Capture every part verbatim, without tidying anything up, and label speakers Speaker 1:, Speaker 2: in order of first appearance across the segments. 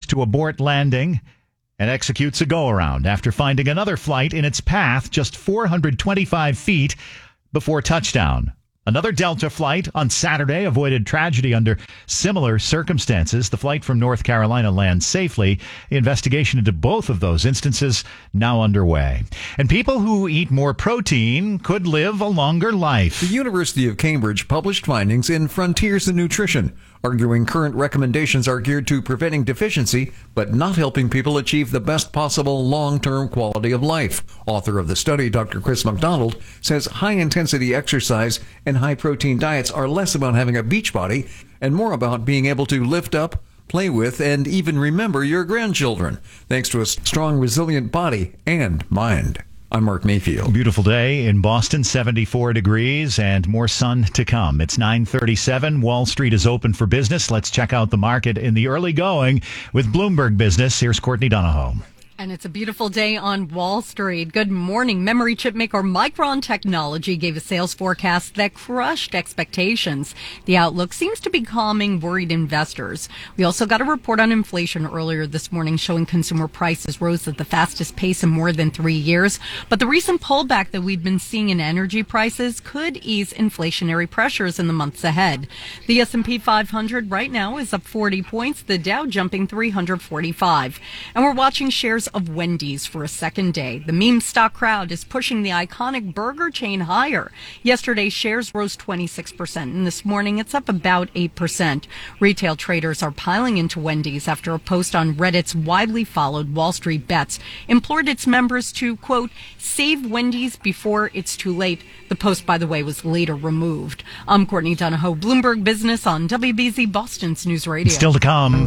Speaker 1: to abort landing and executes a go-around after finding another flight in its path just four hundred twenty-five feet before touchdown. Another Delta flight on Saturday avoided tragedy under similar circumstances. The flight from North Carolina lands safely. The investigation into both of those instances now underway. And people who eat more protein could live a longer life.
Speaker 2: The University of Cambridge published findings in Frontiers in Nutrition, arguing current recommendations are geared to preventing deficiency, but not helping people achieve the best possible long-term quality of life. Author of the study, Doctor Chris McDonald, says high-intensity exercise and high-protein diets are less about having a beach body and more about being able to lift up, play with, and even remember your grandchildren, thanks to a strong, resilient body and mind. I'm Mark Mayfield.
Speaker 1: Beautiful day in Boston, seventy-four degrees and more sun to come. It's nine thirty-seven. Wall Street is open for business. Let's check out the market in the early going with Bloomberg Business. Here's Courtney Donahoe.
Speaker 3: And it's a beautiful day on Wall Street. Good morning. Memory chip maker Micron Technology gave a sales forecast that crushed expectations. The outlook seems to be calming worried investors. We also got a report on inflation earlier this morning showing consumer prices rose at the fastest pace in more than three years. But the recent pullback that we've been seeing in energy prices could ease inflationary pressures in the months ahead. The S and P five hundred right now is up forty points, the Dow jumping three hundred forty-five. And we're watching shares of Wendy's for a second day. The meme stock crowd is pushing the iconic burger chain higher. Yesterday, shares rose twenty-six percent, and this morning it's up about eight percent. Retail traders are piling into Wendy's after a post on Reddit's widely followed Wall Street Bets implored its members to, quote, save Wendy's before it's too late. The post, by the way, was later removed. I'm Courtney Donahoe, Bloomberg Business on W B Z Boston's News Radio.
Speaker 1: Still to come.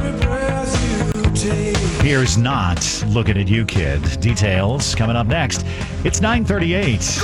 Speaker 1: Here's Not Looking at You, Kid. Details coming up next. It's nine thirty-eight.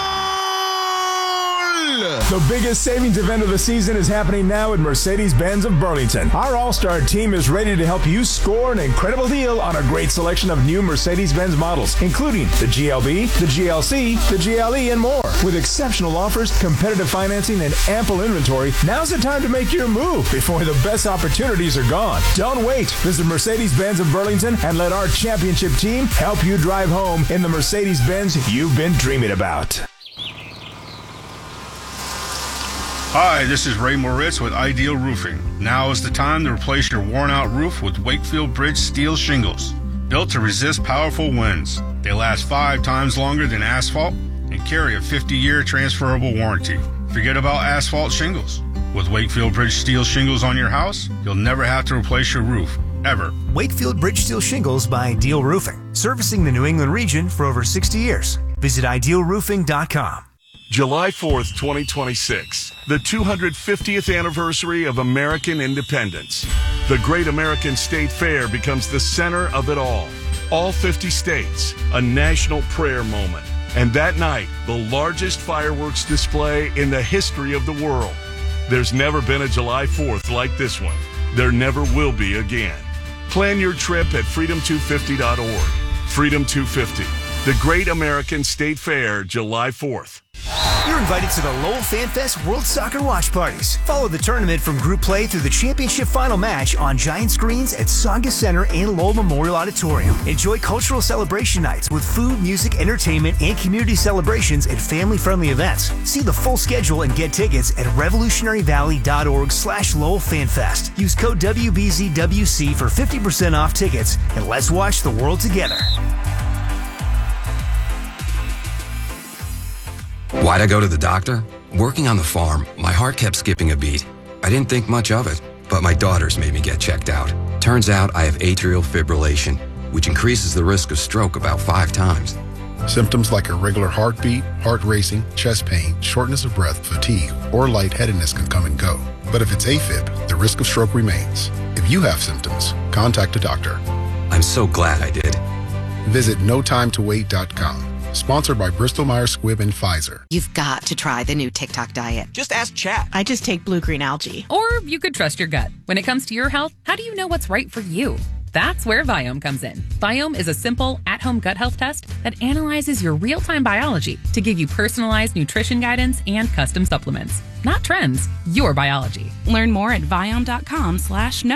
Speaker 4: The biggest savings event of the season is happening now at Mercedes-Benz of Burlington. Our all-star team is ready to help you score an incredible deal on a great selection of new Mercedes-Benz models, including the G L B, the G L C, the G L E, and more. With exceptional offers, competitive financing, and ample inventory, now's the time to make your move before the best opportunities are gone. Don't wait. Visit Mercedes-Benz of Burlington and let our championship team help you drive home in the Mercedes-Benz you've been dreaming about.
Speaker 5: Hi, this is Ray Moritz with Ideal Roofing. Now is the time to replace your worn-out roof with Wakefield Bridge steel shingles. Built to resist powerful winds, they last five times longer than asphalt and carry a fifty-year transferable warranty. Forget about asphalt shingles. With Wakefield Bridge steel shingles on your house, you'll never have to replace your roof, ever.
Speaker 6: Wakefield Bridge steel shingles by Ideal Roofing, servicing the New England region for over sixty years. Visit ideal roofing dot com.
Speaker 7: July fourth, twenty twenty-six, the two hundred fiftieth anniversary of American independence. The Great American State Fair becomes the center of it all. All fifty states, a national prayer moment. And that night, the largest fireworks display in the history of the world. There's never been a July fourth like this one. There never will be again. Plan your trip at freedom two fifty dot org. Freedom two fifty, the Great American State Fair, July fourth.
Speaker 6: You're invited to the Lowell Fan Fest World Soccer Watch Parties. Follow the tournament from group play through the championship final match on giant screens at Saga Center and Lowell Memorial Auditorium. Enjoy cultural celebration nights with food, music, entertainment, and community celebrations and family-friendly events. See the full schedule and get tickets at revolutionary valley dot org slash Lowell Fan Fest. Use code W B Z W C for fifty percent off tickets, and let's watch the world together.
Speaker 8: Why'd I go to the doctor? Working on the farm, my heart kept skipping a beat. I didn't think much of it, but my daughters made me get checked out. Turns out I have atrial fibrillation, which increases the risk of stroke about five times.
Speaker 9: Symptoms like irregular heartbeat, heart racing, chest pain, shortness of breath, fatigue, or lightheadedness can come and go. But if it's AFib, the risk of stroke remains. If you have symptoms, contact a doctor.
Speaker 8: I'm so glad I did.
Speaker 9: Visit no time to wait dot com. Sponsored by Bristol Myers Squibb and Pfizer.
Speaker 10: You've got to try the new TikTok diet.
Speaker 11: Just ask Chat.
Speaker 12: I just take blue-green algae.
Speaker 13: Or you could trust your gut. When it comes to your health, how do you know what's right for you? That's where Viome comes in. Viome is a simple, at-home gut health test that analyzes your real-time biology to give you personalized nutrition guidance and custom supplements. Not trends, your biology.
Speaker 12: Learn more at viome dot com slash no.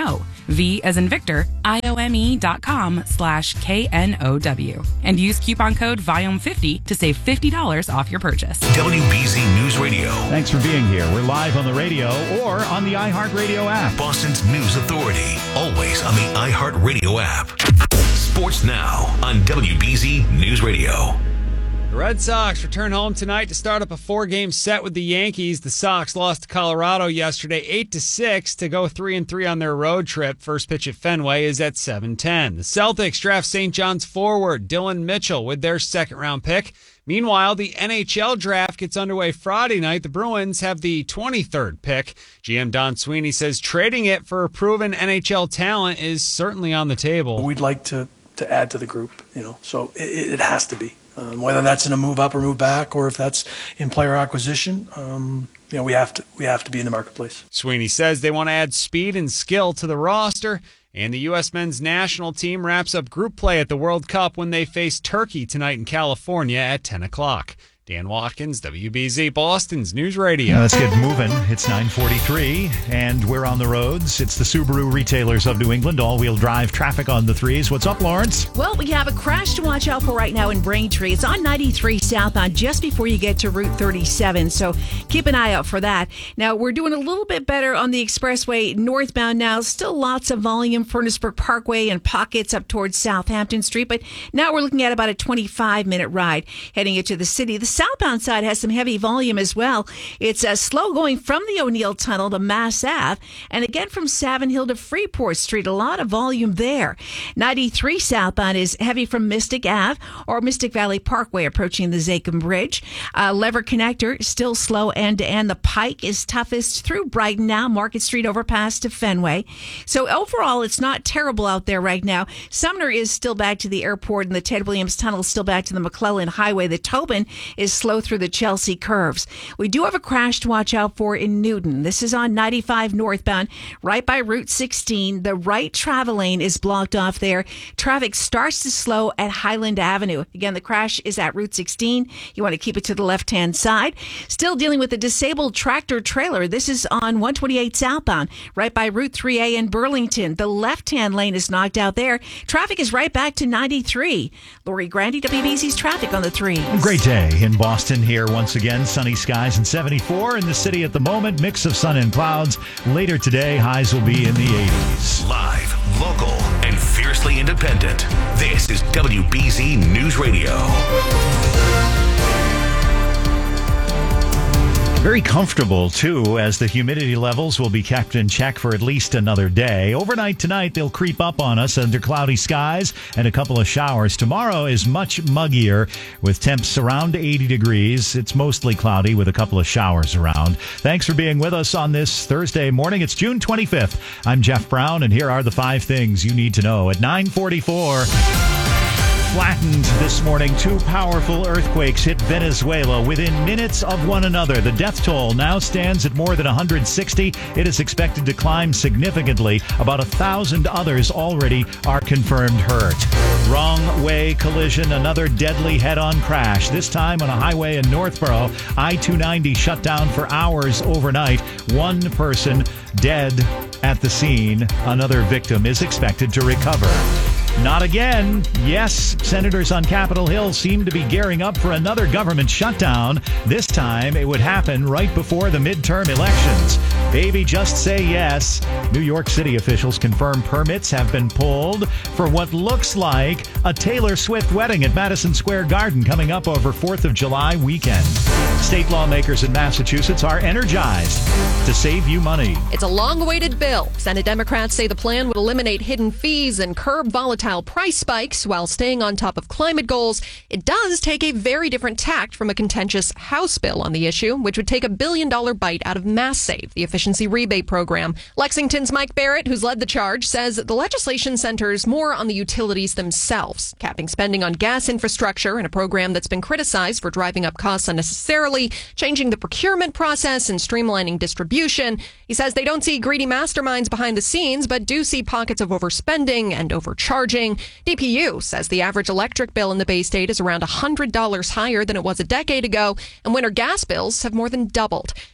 Speaker 13: V as in Victor, I O M E dot com slash K N O W. And use coupon code V I O M fifty to save fifty dollars off your purchase.
Speaker 11: W B Z News Radio.
Speaker 1: Thanks for being here. We're live on the radio or on the iHeartRadio app.
Speaker 11: Boston's news authority. Always on the iHeartRadio app. Sports Now on W B Z News Radio.
Speaker 12: The Red Sox return home tonight to start up a four-game set with the Yankees. The Sox lost to Colorado yesterday eight to six to go three and three on their road trip. First pitch at Fenway is at seven ten. The Celtics draft Saint John's forward Dylan Mitchell with their second-round pick. Meanwhile, the N H L draft gets underway Friday night. The Bruins have the twenty-third pick. G M Don Sweeney says trading it for a proven N H L talent is certainly on the table.
Speaker 14: We'd like to, to add to the group, you know, so it, it has to be. Um, whether that's in a move up or move back, or if that's in player acquisition, um, you know, we have to we have to be in the marketplace.
Speaker 12: Sweeney says they want to add speed and skill to the roster, and the U S men's national team wraps up group play at the World Cup when they face Turkey tonight in California at ten o'clock. Dan Watkins, W B Z Boston's News Radio.
Speaker 1: Now let's get moving. It's nine forty-three, and we're on the roads. It's the Subaru retailers of New England, all-wheel drive traffic on the threes. What's up, Lawrence?
Speaker 15: Well, we have a crash to watch out for right now in Braintree. It's on ninety-three southbound just before you get to Route thirty-seven, so keep an eye out for that. Now, we're doing a little bit better on the expressway northbound now. Still lots of volume, Furnaceburg Parkway and pockets up towards Southampton Street, but now we're looking at about a twenty-five minute ride heading into the city. The southbound side has some heavy volume as well. It's uh, slow going from the O'Neill Tunnel to Mass Ave, and again from Savin Hill to Freeport Street. A lot of volume there. ninety-three southbound is heavy from Mystic Ave or Mystic Valley Parkway approaching the Zakim Bridge. Uh, Lever Connector still slow end to end. The Pike is toughest through Brighton now, Market Street overpass to Fenway. So overall, it's not terrible out there right now. Sumner is still back to the airport, and the Ted Williams Tunnel is still back to the McClellan Highway. The Tobin is slow through the Chelsea curves. We do have a crash to watch out for in Newton. This is on ninety-five northbound, right by Route sixteen. The right travel lane is blocked off there. Traffic starts to slow at Highland Avenue. Again, the crash is at Route sixteen. You want to keep it to the left-hand side. Still dealing with a disabled tractor trailer. This is on one twenty-eight southbound, right by Route three A in Burlington. The left-hand lane is knocked out there. Traffic is right back to ninety-three. Lori Grandy, W B Z's traffic on the three.
Speaker 1: Great day in Boston here once again. Sunny skies and seventy-four in the city at the moment. Mix of sun and clouds. Later today, highs will be in the eighties.
Speaker 11: Live, local, and fiercely independent. This is W B Z News Radio.
Speaker 1: Very comfortable, too, as the humidity levels will be kept in check for at least another day. Overnight tonight, they'll creep up on us under cloudy skies and a couple of showers. Tomorrow is much muggier with temps around eighty degrees. It's mostly cloudy with a couple of showers around. Thanks for being with us on this Thursday morning. It's June twenty-fifth. I'm Jeff Brown, and here are the five things you need to know at nine forty-four. Flattened this morning. Two powerful earthquakes hit Venezuela within minutes of one another. The death toll now stands at more than one hundred sixty. It is expected to climb significantly. About a thousand others already are confirmed hurt. Wrong way collision. Another deadly head-on crash. This time on a highway in Northborough. I two ninety shut down for hours overnight. One person dead at the scene. Another victim is expected to recover. Not again. Yes, senators on Capitol Hill seem to be gearing up for another government shutdown. This time, it would happen right before the midterm elections. Baby, just say yes. New York City officials confirm permits have been pulled for what looks like a Taylor Swift wedding at Madison Square Garden coming up over fourth of July weekend. State lawmakers in Massachusetts are energized to save you money.
Speaker 16: It's a long-awaited bill. Senate Democrats say the plan would eliminate hidden fees and curb volatile price spikes while staying on top of climate goals. It does take a very different tact from a contentious House bill on the issue, which would take a billion-dollar bite out of MassSave, the efficiency rebate program. Lexington's Mike Barrett, who's led the charge, says the legislation centers more on the utilities themselves, capping spending on gas infrastructure and a program that's been criticized for driving up costs unnecessarily, changing the procurement process and streamlining distribution. He says they don't see greedy masterminds behind the scenes, but do see pockets of overspending and overcharging. D P U says the average electric bill in the Bay State is around one hundred dollars higher than it was a decade ago, and winter gas bills have more than doubled.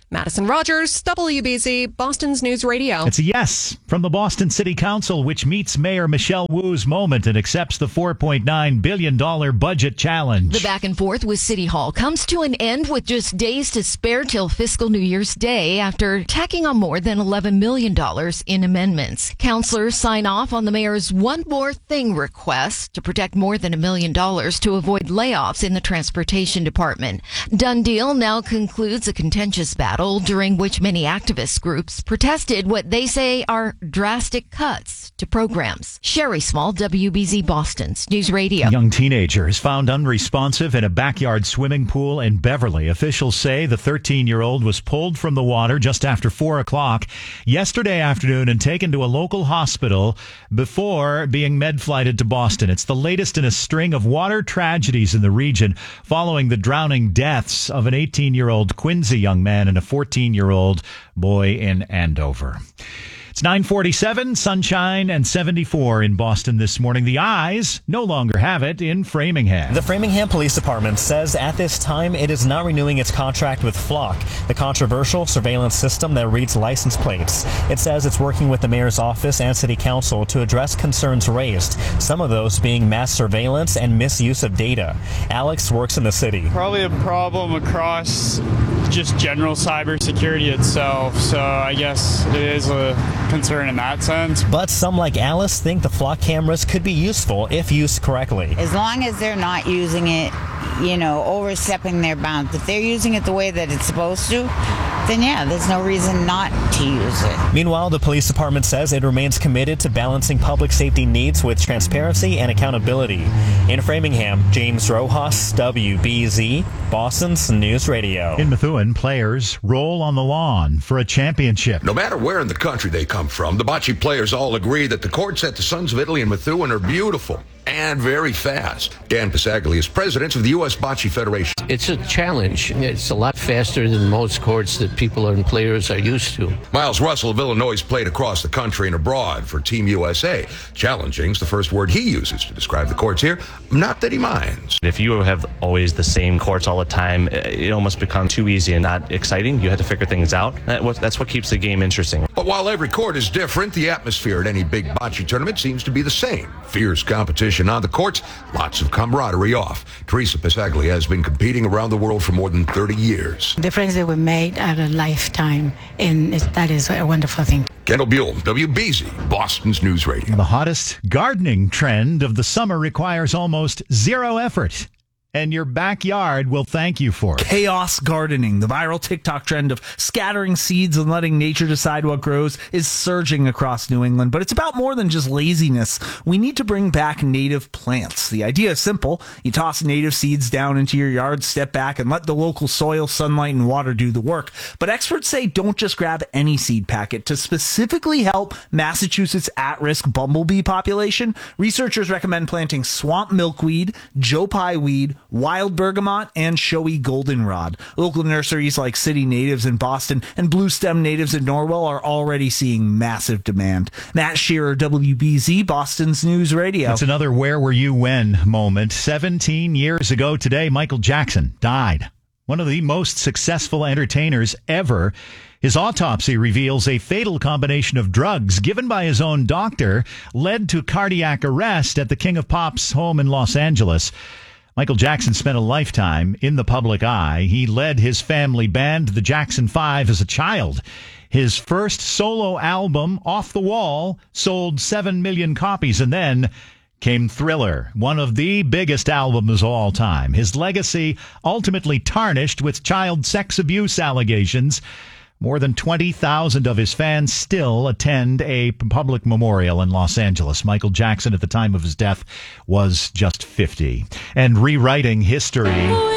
Speaker 16: Madison Rogers, W B Z, Boston's News Radio.
Speaker 1: It's a yes from the Boston City Council, which meets Mayor Michelle Wu's moment and accepts the four point nine billion dollars budget challenge.
Speaker 17: The back and forth with City Hall comes to an end with just days to spare till fiscal New Year's Day after tacking on more than eleven million dollars in amendments. Councilors sign off on the mayor's one more thing request to protect more than a million dollars to avoid layoffs in the transportation department. Done deal now concludes a contentious battle during which many activist groups protested what they say are drastic cuts to programs. Sherry Small, W B Z Boston's News Radio.
Speaker 1: A young teenager is found unresponsive in a backyard swimming pool in Beverly. Officials say the thirteen-year-old was pulled from the water just after four o'clock yesterday afternoon and taken to a local hospital before being med-flighted to Boston. It's the latest in a string of water tragedies in the region following the drowning deaths of an eighteen-year-old Quincy young man and a fourteen-year-old boy in Andover. It's nine forty-seven, sunshine and seventy-four in Boston this morning. The Eyes no longer have it in Framingham.
Speaker 18: The Framingham Police Department says at this time it is not renewing its contract with Flock, the controversial surveillance system that reads license plates. It says it's working with the mayor's office and city council to address concerns raised, some of those being mass surveillance and misuse of data. Alex works in the city.
Speaker 19: Probably a problem across just general cybersecurity itself, so I guess it is a concern in that sense.
Speaker 18: But some like Alice think the Flock cameras could be useful if used correctly.
Speaker 20: As long as they're not using it, you know, overstepping their bounds. If they're using it the way that it's supposed to, then yeah, there's no reason not to use it.
Speaker 18: Meanwhile, the police department says it remains committed to balancing public safety needs with transparency and accountability. In Framingham, James Rojas, W B Z, Boston's News Radio.
Speaker 1: In Methuen, players roll on the lawn for a championship.
Speaker 21: No matter where in the country they come from, the bocce players all agree that the courts at the Sons of Italy in Methuen are beautiful and very fast. Dan Pisaglia is president of the U S Bocce Federation.
Speaker 22: It's a challenge. It's a lot faster than most courts that people and players are used to.
Speaker 21: Miles Russell of Illinois played across the country and abroad for Team U S A. Challenging's the first word he uses to describe the courts here. Not that he minds.
Speaker 23: If you have always the same courts all the time, it almost becomes too easy and not exciting. You have to figure things out. That's what keeps the game interesting.
Speaker 21: But while every court is different, the atmosphere at any big bocce tournament seems to be the same. Fierce competition on the courts, lots of camaraderie off. Teresa Pisaglia has been competing around the world for more than thirty years.
Speaker 24: The friends that we made are a lifetime, and that is a wonderful thing.
Speaker 21: Kendall Buell, W B Z, Boston's News Radio.
Speaker 1: The hottest gardening trend of the summer requires almost zero effort, and your backyard will thank you for it.
Speaker 25: Chaos gardening, the viral TikTok trend of scattering seeds and letting nature decide what grows, is surging across New England. But it's about more than just laziness. We need to bring back native plants. The idea is simple. You toss native seeds down into your yard, step back, and let the local soil, sunlight, and water do the work. But experts say don't just grab any seed packet. To specifically help Massachusetts' at-risk bumblebee population, researchers recommend planting swamp milkweed, Joe Pye weed, wild bergamot, and showy goldenrod. Local nurseries like City Natives in Boston and Blue Stem Natives in Norwell are already seeing massive demand. Matt Shearer, W B Z, Boston's News Radio.
Speaker 1: It's another where were you when moment. seventeen years ago today, Michael Jackson died. One of the most successful entertainers ever. His autopsy reveals a fatal combination of drugs given by his own doctor led to cardiac arrest at the King of Pop's home in Los Angeles. Michael Jackson spent a lifetime in the public eye. He led his family band, the Jackson Five, as a child. His first solo album, Off the Wall, sold seven million copies, and then came Thriller, one of the biggest albums of all time. His legacy ultimately tarnished with child sex abuse allegations. More than twenty thousand of his fans still attend a public memorial in Los Angeles. Michael Jackson, at the time of his death, was just fifty. And rewriting history,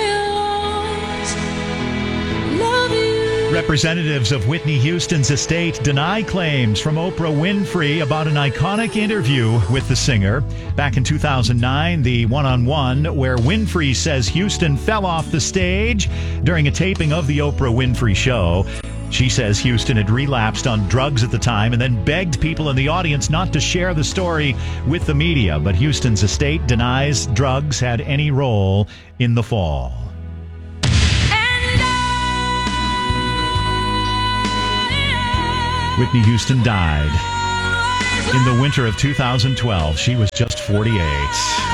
Speaker 1: representatives of Whitney Houston's estate deny claims from Oprah Winfrey about an iconic interview with the singer. Back in two thousand nine, the one-on-one where Winfrey says Houston fell off the stage during a taping of the Oprah Winfrey Show. She says Houston had relapsed on drugs at the time and then begged people in the audience not to share the story with the media. But Houston's estate denies drugs had any role in the fall. Whitney Houston died in the winter of two thousand twelve. She was just forty-eight.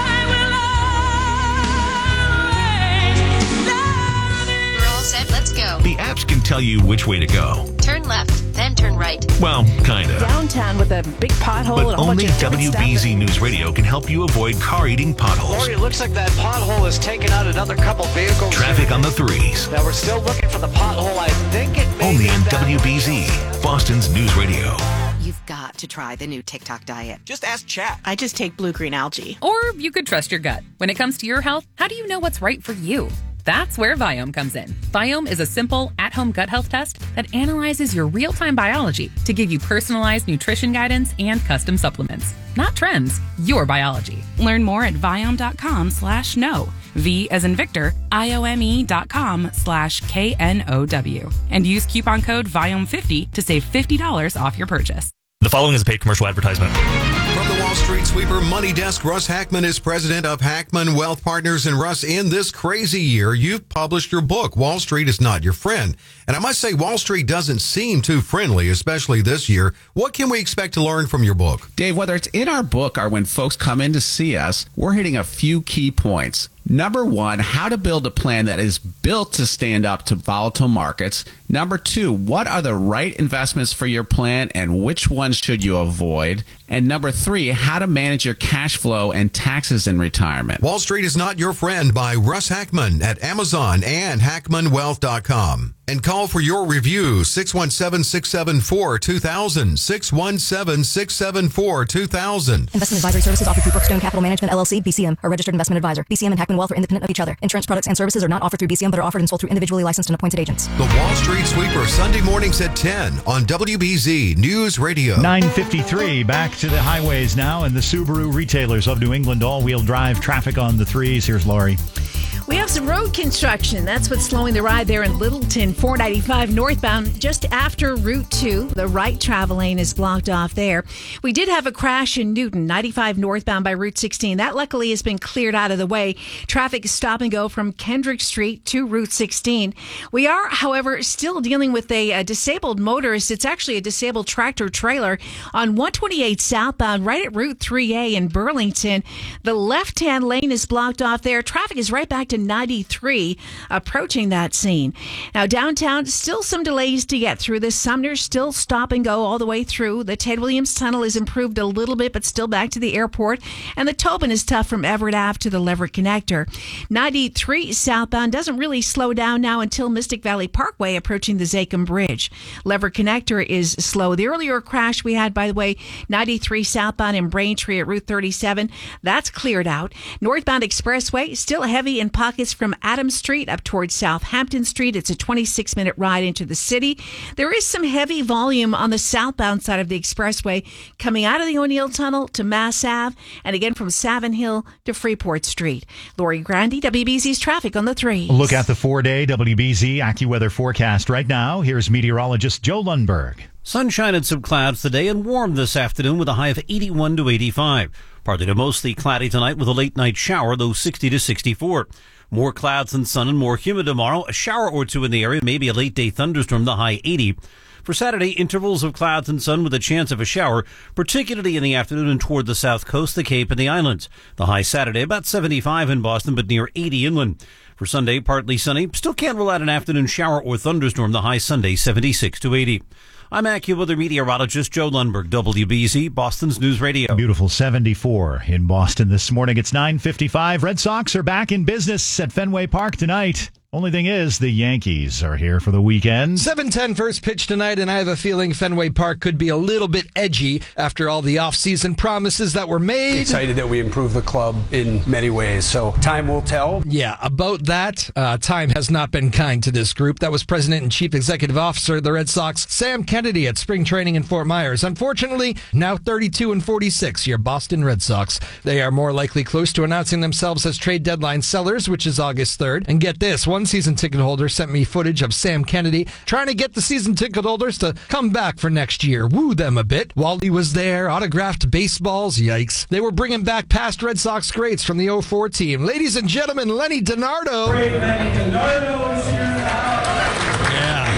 Speaker 2: We're all set. Let's go.
Speaker 11: The apps can tell you which way to go.
Speaker 2: Turn left, then turn right.
Speaker 11: Well, kind of.
Speaker 15: Downtown with a big pothole.
Speaker 11: But
Speaker 15: and a whole
Speaker 11: only
Speaker 15: bunch of
Speaker 11: W B Z News Radio can help you avoid car-eating potholes.
Speaker 3: Lori, it looks like that pothole has taken out another couple vehicles.
Speaker 11: Traffic on the threes.
Speaker 3: Now we're still looking for the pothole. I think it may
Speaker 11: Only
Speaker 3: be
Speaker 11: on
Speaker 3: that
Speaker 11: W B Z, Boston's News Radio.
Speaker 10: You've got to try the new TikTok diet.
Speaker 3: Just ask chat.
Speaker 4: I just take blue-green algae.
Speaker 13: Or you could trust your gut. When it comes to your health, how do you know what's right for you? That's where Viome comes in. Viome is a simple, at-home gut health test that analyzes your real-time biology to give you personalized nutrition guidance and custom supplements. Not trends, your biology.
Speaker 5: Learn more at Viome.com slash no. V as in Victor, I-O-M-E dot com slash K N O W. And use coupon code Viome fifty to save fifty dollars off your purchase.
Speaker 7: The following is a paid commercial advertisement.
Speaker 26: From the Wall Street Sweeper Money Desk, Russ Hackman is president of Hackman Wealth Partners. And Russ, in this crazy year, you've published your book, Wall Street is Not Your Friend. And I must say, Wall Street doesn't seem too friendly, especially this year. What can we expect to learn from your book?
Speaker 27: Dave, whether it's in our book or when folks come in to see us, we're hitting a few key points. Number one, how to build a plan that is built to stand up to volatile markets. Number two, what are the right investments for your plan and which ones should you avoid? And number three, how to manage your cash flow and taxes in retirement.
Speaker 26: Wall Street is Not Your Friend by Russ Hackman at Amazon and Hackman Wealth dot com. And call for your review, six one seven, six seven four, two thousand, six one seven, six seven four, two thousand.
Speaker 28: Investment advisory services offered through Brookstone Capital Management, L L C, B C M, a registered investment advisor. B C M and Hackman Wealth are independent of each other. Insurance products and services are not offered through B C M, but are offered and sold through individually licensed and appointed agents.
Speaker 26: The Wall Street Sweeper, Sunday mornings at ten on W B Z News Radio.
Speaker 1: nine fifty-three, back to the highways now, and the Subaru retailers of New England all-wheel drive traffic on the threes. Here's Lori.
Speaker 15: We have some road construction. That's what's slowing the ride there in Littleton, four ninety-five northbound, just after Route two. The right travel lane is blocked off there. We did have a crash in Newton, ninety-five northbound by Route sixteen. That luckily has been cleared out of the way. Traffic is stop and go from Kendrick Street to Route sixteen. We are, however, still dealing with a, a disabled motorist. It's actually a disabled tractor trailer on one twenty-eight southbound, right at Route three A in Burlington. The left-hand lane is blocked off there. Traffic is right back to ninety-three approaching that scene. Now downtown, still some delays to get through. The Sumner's still stop and go all the way through. The Ted Williams Tunnel is improved a little bit, but still back to the airport. And the Tobin is tough from Everett Ave to the Leverett Connector. ninety-three southbound doesn't really slow down now until Mystic Valley Parkway approaching the Zachem Bridge. Leverett Connector is slow. The earlier crash we had, by the way, ninety-three southbound in Braintree at Route thirty-seven, that's cleared out. Northbound Expressway still heavy in pockets from Adams Street up towards Southampton Street. It's a twenty-six minute ride into the city. There is some heavy volume on the southbound side of the expressway coming out of the O'Neill Tunnel to Mass Ave and again from Savin Hill to Freeport Street. Lori Grandi, W B Z's traffic on the three.
Speaker 1: Look at the four-day W B Z AccuWeather forecast right now. Here's meteorologist Joe Lundberg.
Speaker 29: Sunshine and some clouds today and warm this afternoon with a high of eighty-one to eighty-five. Partly to mostly cloudy tonight with a late night shower, though sixty to sixty-four. More clouds and sun and more humid tomorrow. A shower or two in the area, maybe a late day thunderstorm, the high eighty. For Saturday, intervals of clouds and sun with a chance of a shower, particularly in the afternoon and toward the south coast, the Cape and the islands. The high Saturday, about seventy-five in Boston, but near eighty inland. For Sunday, partly sunny. Still can't rule out an afternoon shower or thunderstorm, the high Sunday, seventy-six to eighty. I'm AccuWeather meteorologist Joe Lundberg, W B Z, Boston's News Radio.
Speaker 1: Beautiful seventy-four in Boston this morning. It's nine fifty-five. Red Sox are back in business at Fenway Park tonight. Only thing is, the Yankees are here for the weekend.
Speaker 30: seven ten first pitch tonight, and I have a feeling Fenway Park could be a little bit edgy after all the offseason promises that were made.
Speaker 31: Excited that we improved the club in many ways, so time will tell.
Speaker 30: Yeah, about that, uh, time has not been kind to this group. That was President and Chief Executive Officer of the Red Sox, Sam Kennedy, at spring training in Fort Myers. Unfortunately, now thirty-two and forty-six, your Boston Red Sox. They are more likely close to announcing themselves as trade deadline sellers, which is August third. And get this, one season ticket holder sent me footage of Sam Kennedy trying to get the season ticket holders to come back for next year, woo them a bit. While he was there, autographed baseballs, yikes. They were bringing back past Red Sox greats from the oh four team. Ladies and gentlemen, Lenny DiNardo. Great Lenny DiNardo is here now. Yeah, a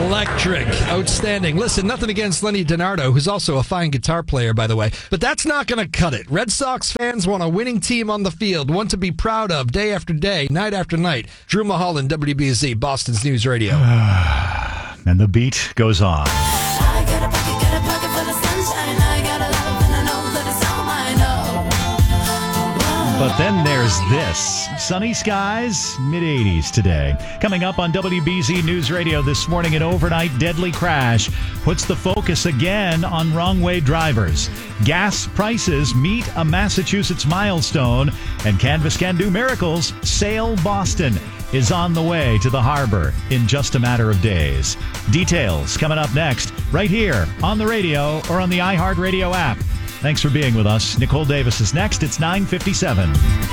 Speaker 30: Electric. Outstanding. Listen, nothing against Lenny DiNardo, who's also a fine guitar player, by the way, but that's not going to cut it. Red Sox fans want a winning team on the field, one to be proud of day after day, night after night. Drew Mulholland, W B Z, Boston's News Radio.
Speaker 1: And the beat goes on. But then there's this. Sunny skies, mid eighties today. Coming up on W B Z News Radio this morning, an overnight deadly crash puts the focus again on wrong-way drivers. Gas prices meet a Massachusetts milestone, and Canvas Can Do Miracles Sail Boston is on the way to the harbor in just a matter of days. Details coming up next, right here on the radio or on the iHeartRadio app. Thanks for being with us. Nicole Davis is next. It's nine fifty-seven.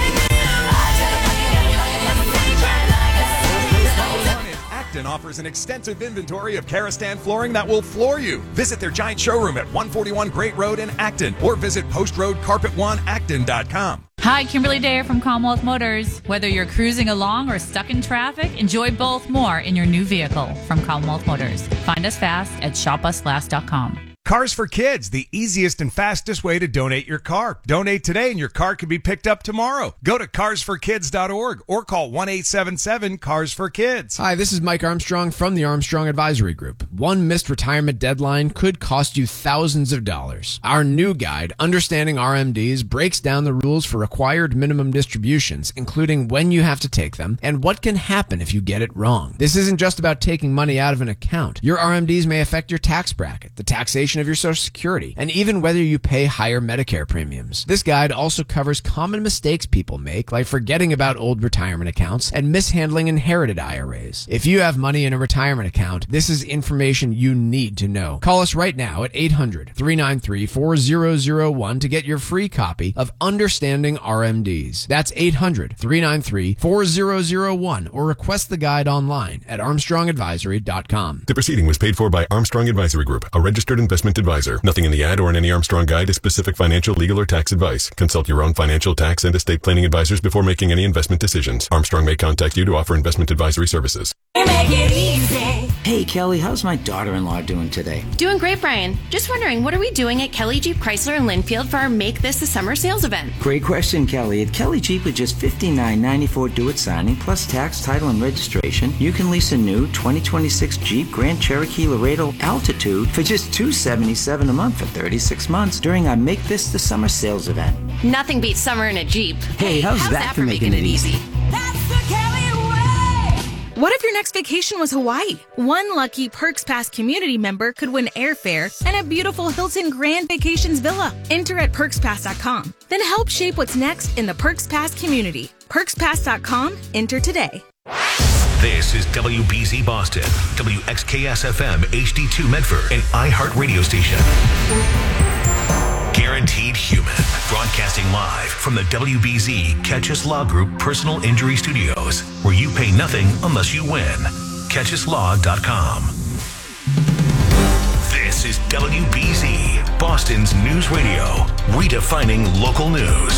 Speaker 4: Acton offers an extensive inventory of Karastan flooring that will floor you. Visit their giant showroom at one forty-one Great Road in Acton or visit post road carpet one acton dot com.
Speaker 6: Hi, Kimberly Dare from Commonwealth Motors. Whether you're cruising along or stuck in traffic, enjoy both more in your new vehicle from Commonwealth Motors. Find us fast at shop us last dot com.
Speaker 4: Cars for Kids, the easiest and fastest way to donate your car. Donate today and your car could be picked up tomorrow. Go to cars for kids dot org or call one eight seven seven cars for kids.
Speaker 8: Hi, this is Mike Armstrong from the Armstrong Advisory Group. One missed retirement deadline could cost you thousands of dollars. Our new guide, Understanding R M Ds, breaks down the rules for required minimum distributions, including when you have to take them and what can happen if you get it wrong. This isn't just about taking money out of an account. Your R M Ds may affect your tax bracket, the taxation of your Social Security, and even whether you pay higher Medicare premiums. This guide also covers common mistakes people make, like forgetting about old retirement accounts and mishandling inherited I R As. If you have money in a retirement account, this is information you need to know. Call us right now at eight hundred, three nine three, four zero zero one to get your free copy of Understanding R M Ds. That's eight hundred, three nine three, four zero zero one or request the guide online at armstrong advisory dot com.
Speaker 9: The proceeding was paid for by Armstrong Advisory Group, a registered investment advisor. Nothing in the ad or in any Armstrong guide is specific financial, legal, or tax advice. Consult your own financial, tax, and estate planning advisors before making any investment decisions. Armstrong may contact you to offer investment advisory services.
Speaker 12: Make it easy. Hey, Kelly, how's my daughter-in-law doing today?
Speaker 2: Doing great, Brian. Just wondering, what are we doing at Kelly Jeep Chrysler in Linfield for our Make This the Summer sales event?
Speaker 12: Great question, Kelly. At Kelly Jeep, with just fifty-nine ninety-four do-it signing, plus tax, title, and registration, you can lease a new twenty twenty-six Jeep Grand Cherokee Laredo Altitude for just two hundred seventy-seven dollars a month for thirty-six months during our Make This the Summer sales event.
Speaker 2: Nothing beats summer in a Jeep.
Speaker 12: Hey, how's, how's that, that for making, making it easy? easy?
Speaker 14: That's the Kelly way! What if your next vacation was Hawaii? One lucky Perks Pass community member could win airfare and a beautiful Hilton Grand Vacations villa. Enter at perks pass dot com. Then help shape what's next in the Perks Pass community. perks pass dot com. Enter today.
Speaker 11: This is W B Z Boston, W X K S F M H D two Medford, an iHeart radio station. Guaranteed Human, broadcasting live from the W B Z Catchus Law Group Personal Injury Studios, where you pay nothing unless you win. catchus law dot com. This is W B Z, Boston's news radio, redefining local news.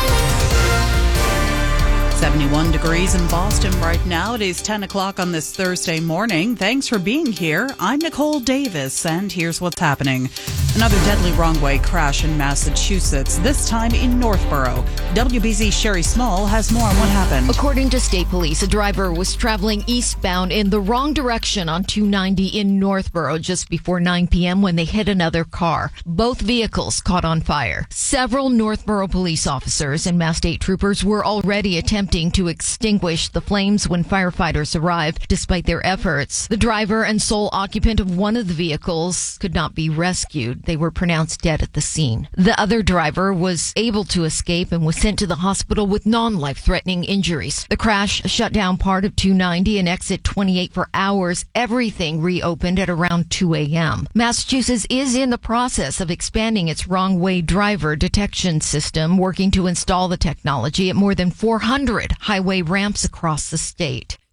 Speaker 16: seventy-one degrees in Boston right now. It is ten o'clock on this Thursday morning. Thanks for being here. I'm Nicole Davis, and here's what's happening. Another deadly wrong-way crash in Massachusetts, this time in Northborough. W B Z Sherry Small has more on what happened.
Speaker 17: According to state police, a driver was traveling eastbound in the wrong direction on two ninety in Northborough just before nine p.m. when they hit another car. Both vehicles caught on fire. Several Northborough police officers and Mass State troopers were already attempting to extinguish the flames when firefighters arrived. Despite their efforts, the driver and sole occupant of one of the vehicles could not be rescued. They were pronounced dead at the scene. The other driver was able to escape and was sent to the hospital with non-life-threatening injuries. The crash shut down part of two ninety and exit twenty-eight for hours. Everything reopened at around two a.m. Massachusetts is in the process of expanding its wrong-way driver detection system, working to install the technology at more than four hundred highway ramps across the state.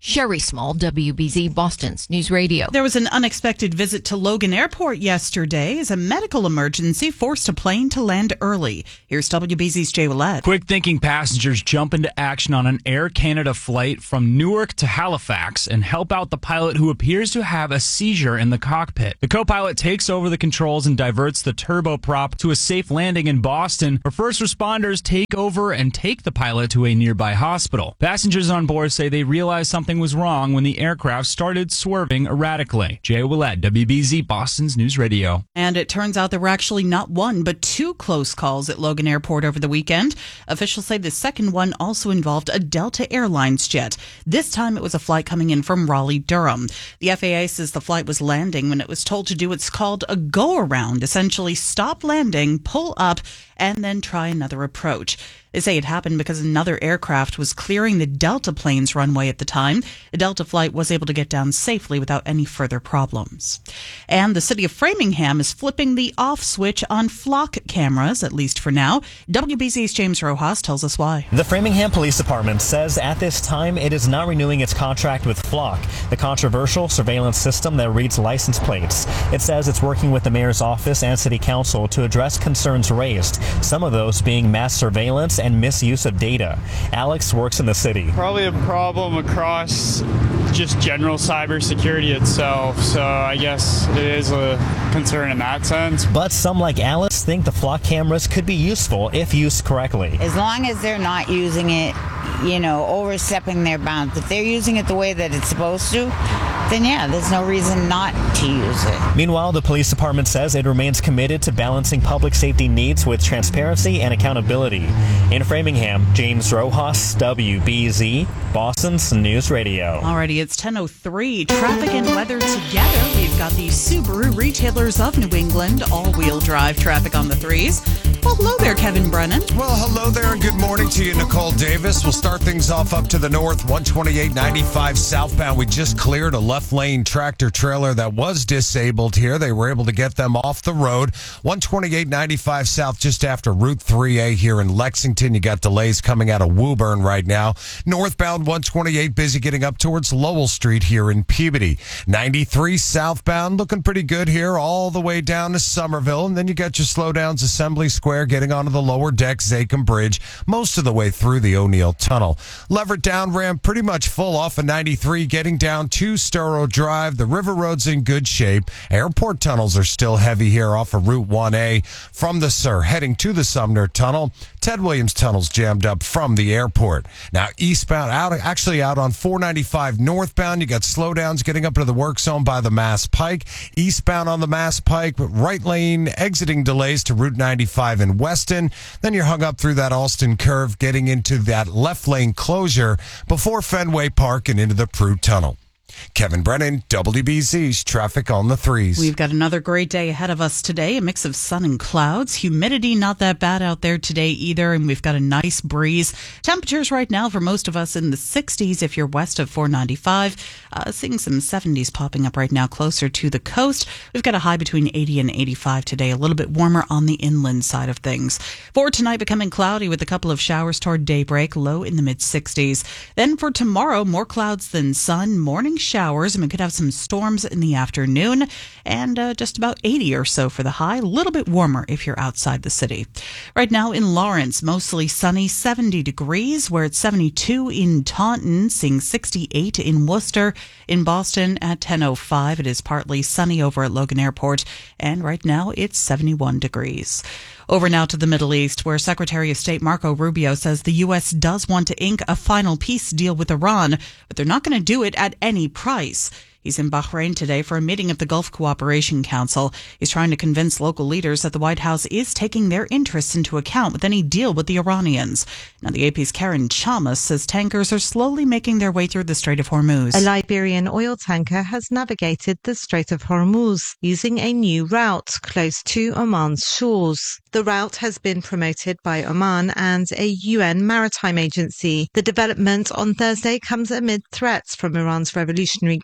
Speaker 17: Sherry Small, W B Z Boston's News Radio.
Speaker 16: There was an unexpected visit to Logan Airport yesterday as a medical emergency forced a plane to land early. Here's W B Z's Jay Willett.
Speaker 3: Quick-thinking passengers jump into action on an Air Canada flight from Newark to Halifax and help out the pilot who appears to have a seizure in the cockpit. The co-pilot takes over the controls and diverts the turboprop to a safe landing in Boston, where first responders take over and take the pilot to a nearby hospital. Passengers on board say they realized something was wrong when the aircraft started swerving erratically. Jay Willett, W B Z Boston's News Radio.
Speaker 16: And it turns out there were actually not one, but two close calls at Logan Airport over the weekend. Officials say the second one also involved a Delta Airlines jet. This time it was a flight coming in from Raleigh-Durham. The F A A says the flight was landing when it was told to do what's called a go-around, essentially stop landing, pull up, and then try another approach. They say it happened because another aircraft was clearing the Delta plane's runway at the time. The Delta flight was able to get down safely without any further problems. And the city of Framingham is flipping the off switch on flock cameras, at least for now. W B Z's James Rojas tells us why.
Speaker 10: The Framingham Police Department says at this time it is not renewing its contract with Flock, the controversial surveillance system that reads license plates. It says it's working with the mayor's office and city council to address concerns raised, some of those being mass surveillance and misuse of data. Alex works in the city.
Speaker 13: Probably a problem across just general cybersecurity itself, so I guess it is a concern in that sense.
Speaker 10: But some like Alice think the Flock cameras could be useful if used correctly.
Speaker 18: As long as they're not using it, you know, overstepping their bounds. If they're using it the way that it's supposed to, then yeah, there's no reason not to use it.
Speaker 10: Meanwhile, the police department says it remains committed to balancing public safety needs with transparency and accountability. In Framingham, James Rojas, W B Z, Boston's News Radio.
Speaker 16: Alrighty, it's ten oh three. Traffic and weather together. We've got the Subaru Retailers of New England all-wheel drive traffic on the threes. Well, hello there, Kevin Brennan.
Speaker 19: Well, hello there, and good morning to you, Nicole Davis. We'll start things off up to the north, one twenty-eight ninety-five southbound. We just cleared a left lane tractor trailer that was disabled here. They were able to get them off the road. one twenty-eight ninety-five south, just after Route three A here in Lexington. You got delays coming out of Woburn right now. Northbound one twenty-eight, busy getting up towards Lowell Street here in Peabody. ninety-three southbound, looking pretty good here all the way down to Somerville. And then you got your slowdowns, Assembly Square, getting onto the lower deck, Zachem Bridge, most of the way through the O'Neill Tunnel. Leverett down ramp pretty much full off of ninety-three, getting down to Storrow Drive. The River Road's in good shape. Airport tunnels are still heavy here off of Route one A from the Sur, heading to the Sumner Tunnel. Ted Williams Tunnel's jammed up from the airport. Now eastbound, out actually out on four ninety-five northbound, you got slowdowns getting up to the work zone by the Mass Pike. Eastbound on the Mass Pike, but right lane exiting delays to Route ninety-five in Weston. Then you're hung up through that Alston curve, getting into that left lane closure before Fenway Park and into the Prue Tunnel. Kevin Brennan, W B Z's Traffic on the Threes.
Speaker 16: We've got another great day ahead of us today. A mix of sun and clouds. Humidity not that bad out there today either, and we've got a nice breeze. Temperatures right now for most of us in the sixties if you're west of four ninety-five. Uh, seeing some seventies popping up right now closer to the coast. We've got a high between eighty and eighty-five today. A little bit warmer on the inland side of things. For tonight, becoming cloudy with a couple of showers toward daybreak. Low in the mid-sixties. Then for tomorrow, more clouds than sun. Morning showers, and we could have some storms in the afternoon, and uh, just about eighty or so for the high. A little bit warmer if you're outside the city. Right now in Lawrence, mostly sunny, seventy degrees. We're at seventy-two in Taunton, seeing sixty-eight in Worcester. In Boston at ten oh five, it is partly sunny over at Logan Airport, and right now it's seventy-one degrees. Over now to the Middle East, where Secretary of State Marco Rubio says the U S does want to ink a final peace deal with Iran, but they're not going to do it at any price. He's in Bahrain today for a meeting of the Gulf Cooperation Council. He's trying to convince local leaders that the White House is taking their interests into account with any deal with the Iranians. Now, the A P's Karen Chalmers says tankers are slowly making their way through the Strait of Hormuz.
Speaker 20: A Liberian oil tanker has navigated the Strait of Hormuz using a new route close to Oman's shores. The route has been promoted by Oman and a U N maritime agency. The development on Thursday comes amid threats from Iran's Revolutionary Guard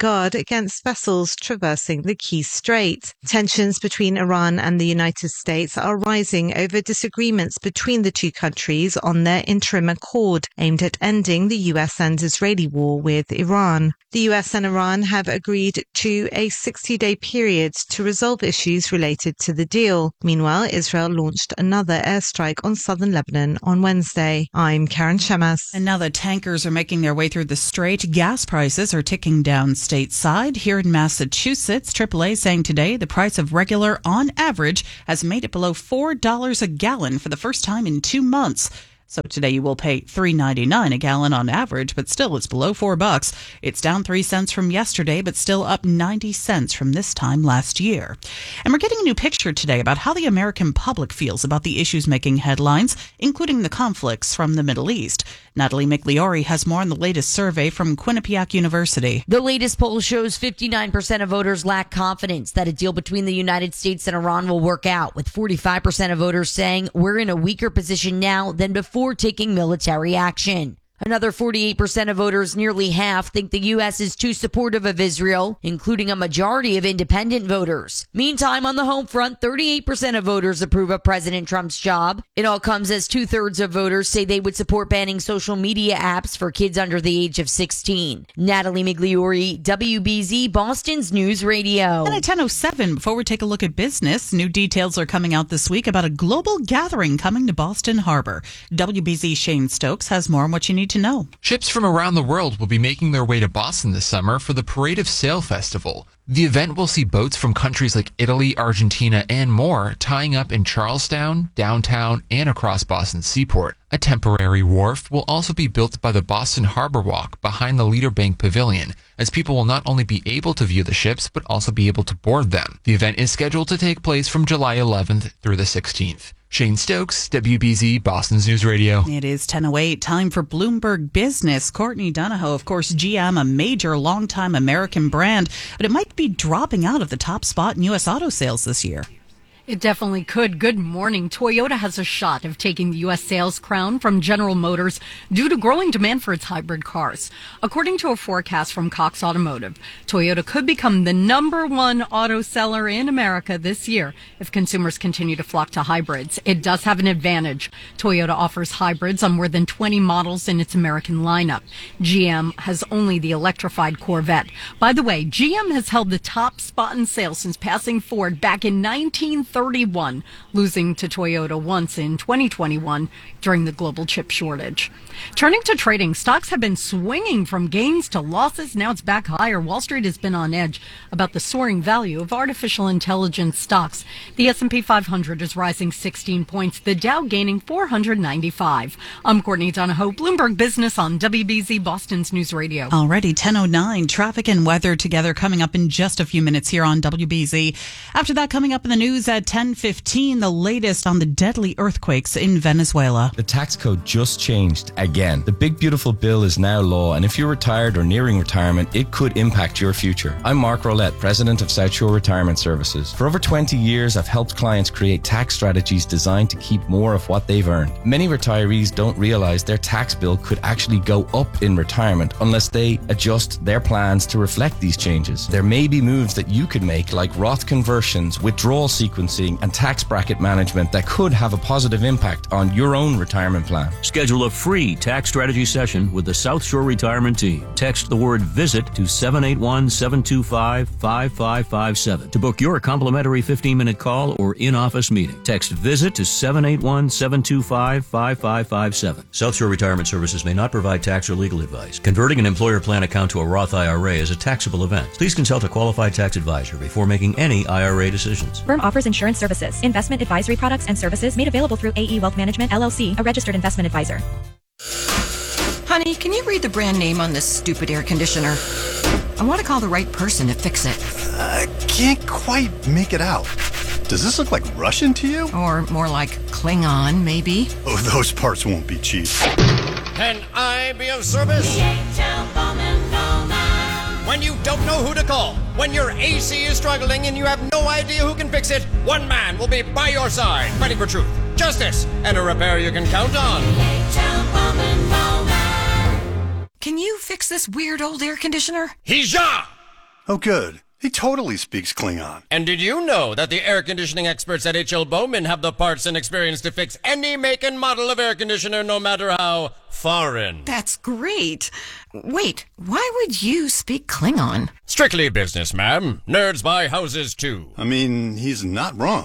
Speaker 20: against vessels traversing the Key Strait. Tensions between Iran and the United States are rising over disagreements between the two countries on their interim accord aimed at ending the U S and Israeli war with Iran. The U S and Iran have agreed to a sixty-day period to resolve issues related to the deal. Meanwhile, Israel launched another airstrike on southern Lebanon on Wednesday. I'm Karen Shemas.
Speaker 16: And now that tankers are making their way through the strait, gas prices are ticking down stateside. Here in Massachusetts, triple A saying today the price of regular, on average, has made it below four dollars a gallon for the first time in two months. So today you will pay three ninety-nine a gallon on average, but still it's below four bucks. It's down three cents from yesterday, but still up ninety cents from this time last year. And we're getting a new picture today about how the American public feels about the issues making headlines, including the conflicts from the Middle East. Natalie Migliori has more on the latest survey from Quinnipiac University.
Speaker 5: The latest poll shows fifty-nine percent of voters lack confidence that a deal between the United States and Iran will work out, with forty-five percent of voters saying we're in a weaker position now than before taking military action. Another forty-eight percent of voters, nearly half, think the U S is too supportive of Israel, including a majority of independent voters. Meantime, on the home front, thirty-eight percent of voters approve of President Trump's job. It all comes as two-thirds of voters say they would support banning social media apps for kids under the age of sixteen. Natalie Migliori, W B Z, Boston's News Radio.
Speaker 16: And at ten oh seven, before we take a look at business, new details are coming out this week about a global gathering coming to Boston Harbor. W B Z Shane Stokes has more on what you need to know.
Speaker 7: Ships from around the world will be making their way to Boston this summer for the Parade of Sail Festival. The event will see boats from countries like Italy, Argentina, and more tying up in Charlestown, downtown, and across Boston's seaport. A temporary wharf will also be built by the Boston Harbor Walk behind the Leader Bank Pavilion, as people will not only be able to view the ships, but also be able to board them. The event is scheduled to take place from July eleventh through the sixteenth. Shane Stokes, W B Z, Boston's News Radio.
Speaker 16: It is ten oh eight, time for Bloomberg Business. Courtney Donahoe, of course, G M, a major longtime American brand, but it might be dropping out of the top spot in U S auto sales this year.
Speaker 15: It definitely could. Good morning. Toyota has a shot of taking the U S sales crown from General Motors due to growing demand for its hybrid cars. According to a forecast from Cox Automotive, Toyota could become the number one auto seller in America this year if consumers continue to flock to hybrids. It does have an advantage. Toyota offers hybrids on more than twenty models in its American lineup. G M has only the electrified Corvette. By the way, G M has held the top spot in sales since passing Ford back in nineteen thirty-one, losing to Toyota once in twenty twenty-one during the global chip shortage. Turning to trading, stocks have been swinging from gains to losses. Now it's back higher. Wall Street has been on edge about the soaring value of artificial intelligence stocks. The S and P five hundred is rising sixteen points, the Dow gaining four hundred ninety-five. I'm Courtney Donahoe, Bloomberg Business on W B Z Boston's News Radio.
Speaker 16: Already ten oh nine, traffic and weather together coming up in just a few minutes here on W B Z. After that, coming up in the news at ten fifteen, the latest on the deadly earthquakes in Venezuela.
Speaker 21: The tax code just changed again. The big beautiful bill is now law, and if you're retired or nearing retirement, it could impact your future. I'm Mark Rolette, president of South Shore Retirement Services. For over twenty years, I've helped clients create tax strategies designed to keep more of what they've earned. Many retirees don't realize their tax bill could actually go up in retirement unless they adjust their plans to reflect these changes. There may be moves that you could make, like Roth conversions, withdrawal sequencing, and tax bracket management that could have a positive impact on your own retirement plan.
Speaker 22: Schedule a free tax strategy session with the South Shore Retirement Team. Text the word VISIT to seven eight one, seven two five, five five five seven to book your complimentary fifteen-minute call or in-office meeting. Text VISIT to seven eight one, seven two five, five five five seven. South Shore Retirement Services may not provide tax or legal advice. Converting an employer plan account to a Roth I R A is a taxable event. Please consult a qualified tax advisor before making any I R A decisions.
Speaker 23: Firm offers insurance services, investment advisory products and services made available through A E Wealth Management, L L C, a registered investment advisor.
Speaker 24: Honey, can you read the brand name on this stupid air conditioner? I want to call the right person to fix it.
Speaker 25: I can't quite make it out. Does this look like Russian to you?
Speaker 24: Or more like Klingon, maybe?
Speaker 25: Oh, those parts won't be cheap.
Speaker 26: Can I be of service? When you don't know who to call, when your A C is struggling and you have no idea who can fix it, one man will be by your side, fighting for truth, justice, and a repair you can count on.
Speaker 24: Can you fix this weird old air conditioner?
Speaker 26: He's ja!
Speaker 25: Oh, good. He totally speaks Klingon.
Speaker 26: And did you know that the air conditioning experts at H L Bowman have the parts and experience to fix any make and model of air conditioner, no matter how foreign?
Speaker 24: That's great. Wait, why would you speak Klingon?
Speaker 26: Strictly business, ma'am. Nerds buy houses, too.
Speaker 25: I mean, he's not wrong.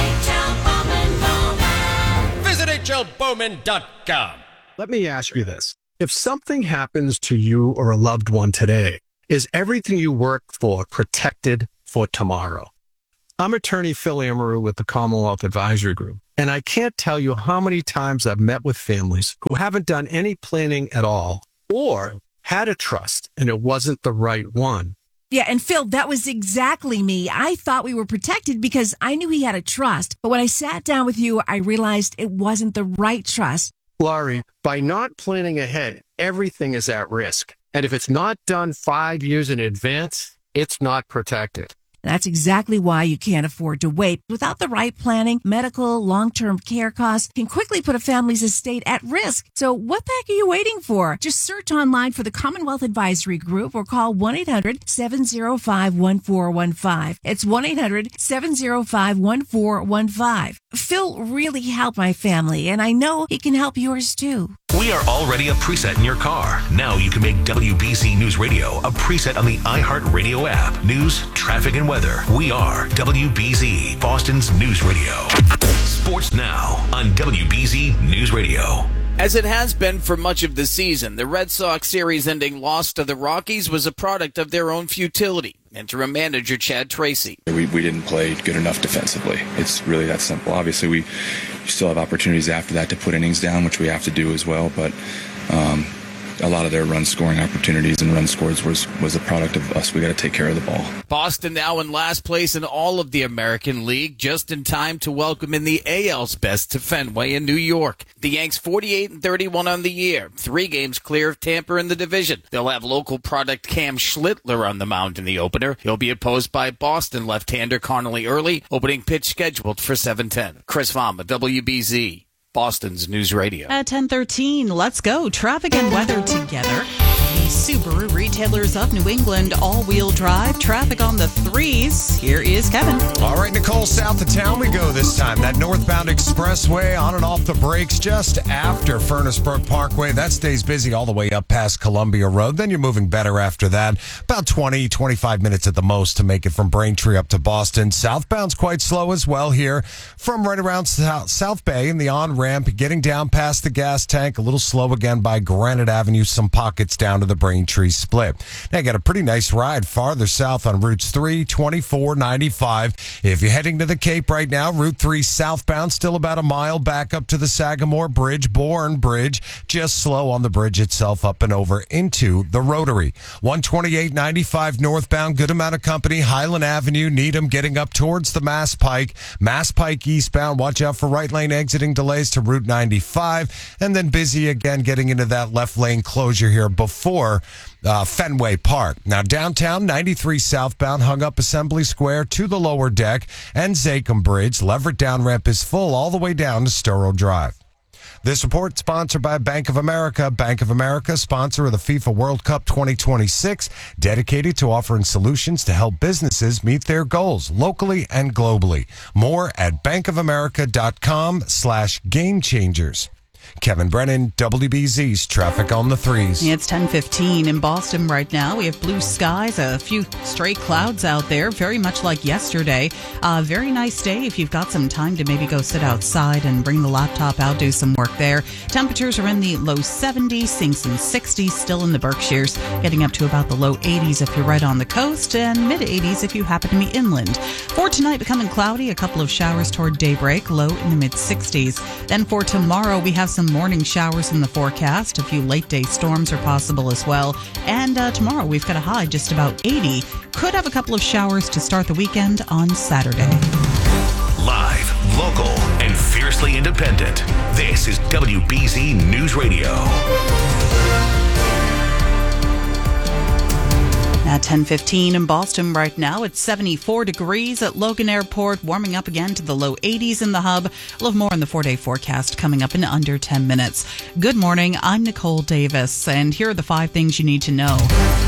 Speaker 26: Visit H L Bowman dot com.
Speaker 1: Let me ask you this. If something happens to you or a loved one today, is everything you work for protected for tomorrow? I'm attorney Phil Amaru with the Commonwealth Advisory Group, and I can't tell you how many times I've met with families who haven't done any planning at all or had a trust and it wasn't the right one.
Speaker 2: Yeah, and Phil, that was exactly me. I thought we were protected because I knew he had a trust. But when I sat down with you, I realized it wasn't the right trust.
Speaker 1: Laurie, by not planning ahead, everything is at risk. And if it's not done five years in advance, it's not protected.
Speaker 2: That's exactly why you can't afford to wait. Without the right planning, medical, long-term care costs can quickly put a family's estate at risk. So what the heck are you waiting for? Just search online for the Commonwealth Advisory Group or call one eight hundred seven oh five one four one five. It's one eight hundred seven oh five one four one five. Phil really helped my family, and I know he can help yours too.
Speaker 11: We are already a preset in your car. Now you can make W B Z News Radio a preset on the iHeartRadio app. News, traffic, and weather. We are W B Z, Boston's News Radio. Sports now on W B Z News Radio.
Speaker 4: As it has been for much of the season, the Red Sox series-ending loss to the Rockies was a product of their own futility. Interim manager Chad Tracy.
Speaker 6: We, we didn't play good enough defensively. It's really that simple. Obviously, we still have opportunities after that to put innings down, which we have to do as well, but um, a lot of their run-scoring opportunities and run scores was, was a product of us. We got to take care of the ball.
Speaker 4: Boston now in last place in all of the American League, just in time to welcome in the A L's best to Fenway in New York. The Yanks forty-eight and thirty-one on the year, three games clear of Tampa in the division. They'll have local product Cam Schlittler on the mound in the opener. He'll be opposed by Boston left-hander Connolly Early, opening pitch scheduled for seven ten. Chris Vama, W B Z. Boston's News Radio.
Speaker 16: At ten thirteen, let's go. Traffic and weather together. The Subaru Retailers of New England all-wheel drive. Traffic on the threes. Here is Kevin.
Speaker 19: All right, Nicole, south of town we go this time. That northbound expressway on and off the brakes just after Furnace Brook Parkway. That stays busy all the way up past Columbia Road. Then you're moving better after that. About twenty, twenty-five minutes at the most to make it from Braintree up to Boston. Southbound's quite slow as well here from right around South, South Bay in the on-ramp, getting down past the gas tank. A little slow again by Granite Avenue. Some pockets down to the Braintree split. Now, you got a pretty nice ride farther south on routes three, twenty-four, ninety-five. If you're heading to the Cape right now, Route three southbound, still about a mile back up to the Sagamore Bridge, Bourne Bridge, just slow on the bridge itself up and over into the Rotary. one twenty-eight ninety-five northbound, good amount of company. Highland Avenue, Needham, getting up towards the Mass Pike. Mass Pike eastbound, watch out for right lane exiting delays to Route ninety-five. And then busy again getting into that left lane closure here before Uh, Fenway Park. Now, downtown, ninety-three southbound, hung up Assembly Square to the lower deck and Zachem Bridge. Leverett down ramp is full all the way down to Storrow Drive. This report sponsored by Bank of America. Bank of America, sponsor of the FIFA World Cup twenty twenty-six, dedicated to offering solutions to help businesses meet their goals locally and globally. More at bankofamerica.com slash game changers. Kevin Brennan, W B Z's Traffic on the Threes.
Speaker 16: It's ten fifteen in Boston right now. We have blue skies, a few stray clouds out there, very much like yesterday. Uh, very nice day if you've got some time to maybe go sit outside and bring the laptop out, do some work there. Temperatures are in the low seventies, seeing some sixties still in the Berkshires, getting up to about the low eighties if you're right on the coast, and mid eighties if you happen to be inland. For tonight, becoming cloudy, a couple of showers toward daybreak, low in the mid sixties. Then for tomorrow, we have some morning showers in the forecast. A few late day storms are possible as well. And uh, tomorrow we've got a high just about eighty. Could have a couple of showers to start the weekend on Saturday.
Speaker 11: Live, local, and fiercely independent. This is W B Z News Radio.
Speaker 16: At ten fifteen in Boston right now, it's seventy-four degrees at Logan Airport, warming up again to the low eighties in the hub. We'll have more on the four-day forecast coming up in under ten minutes. Good morning, I'm Nicole Davis, and here are the five things you need to know.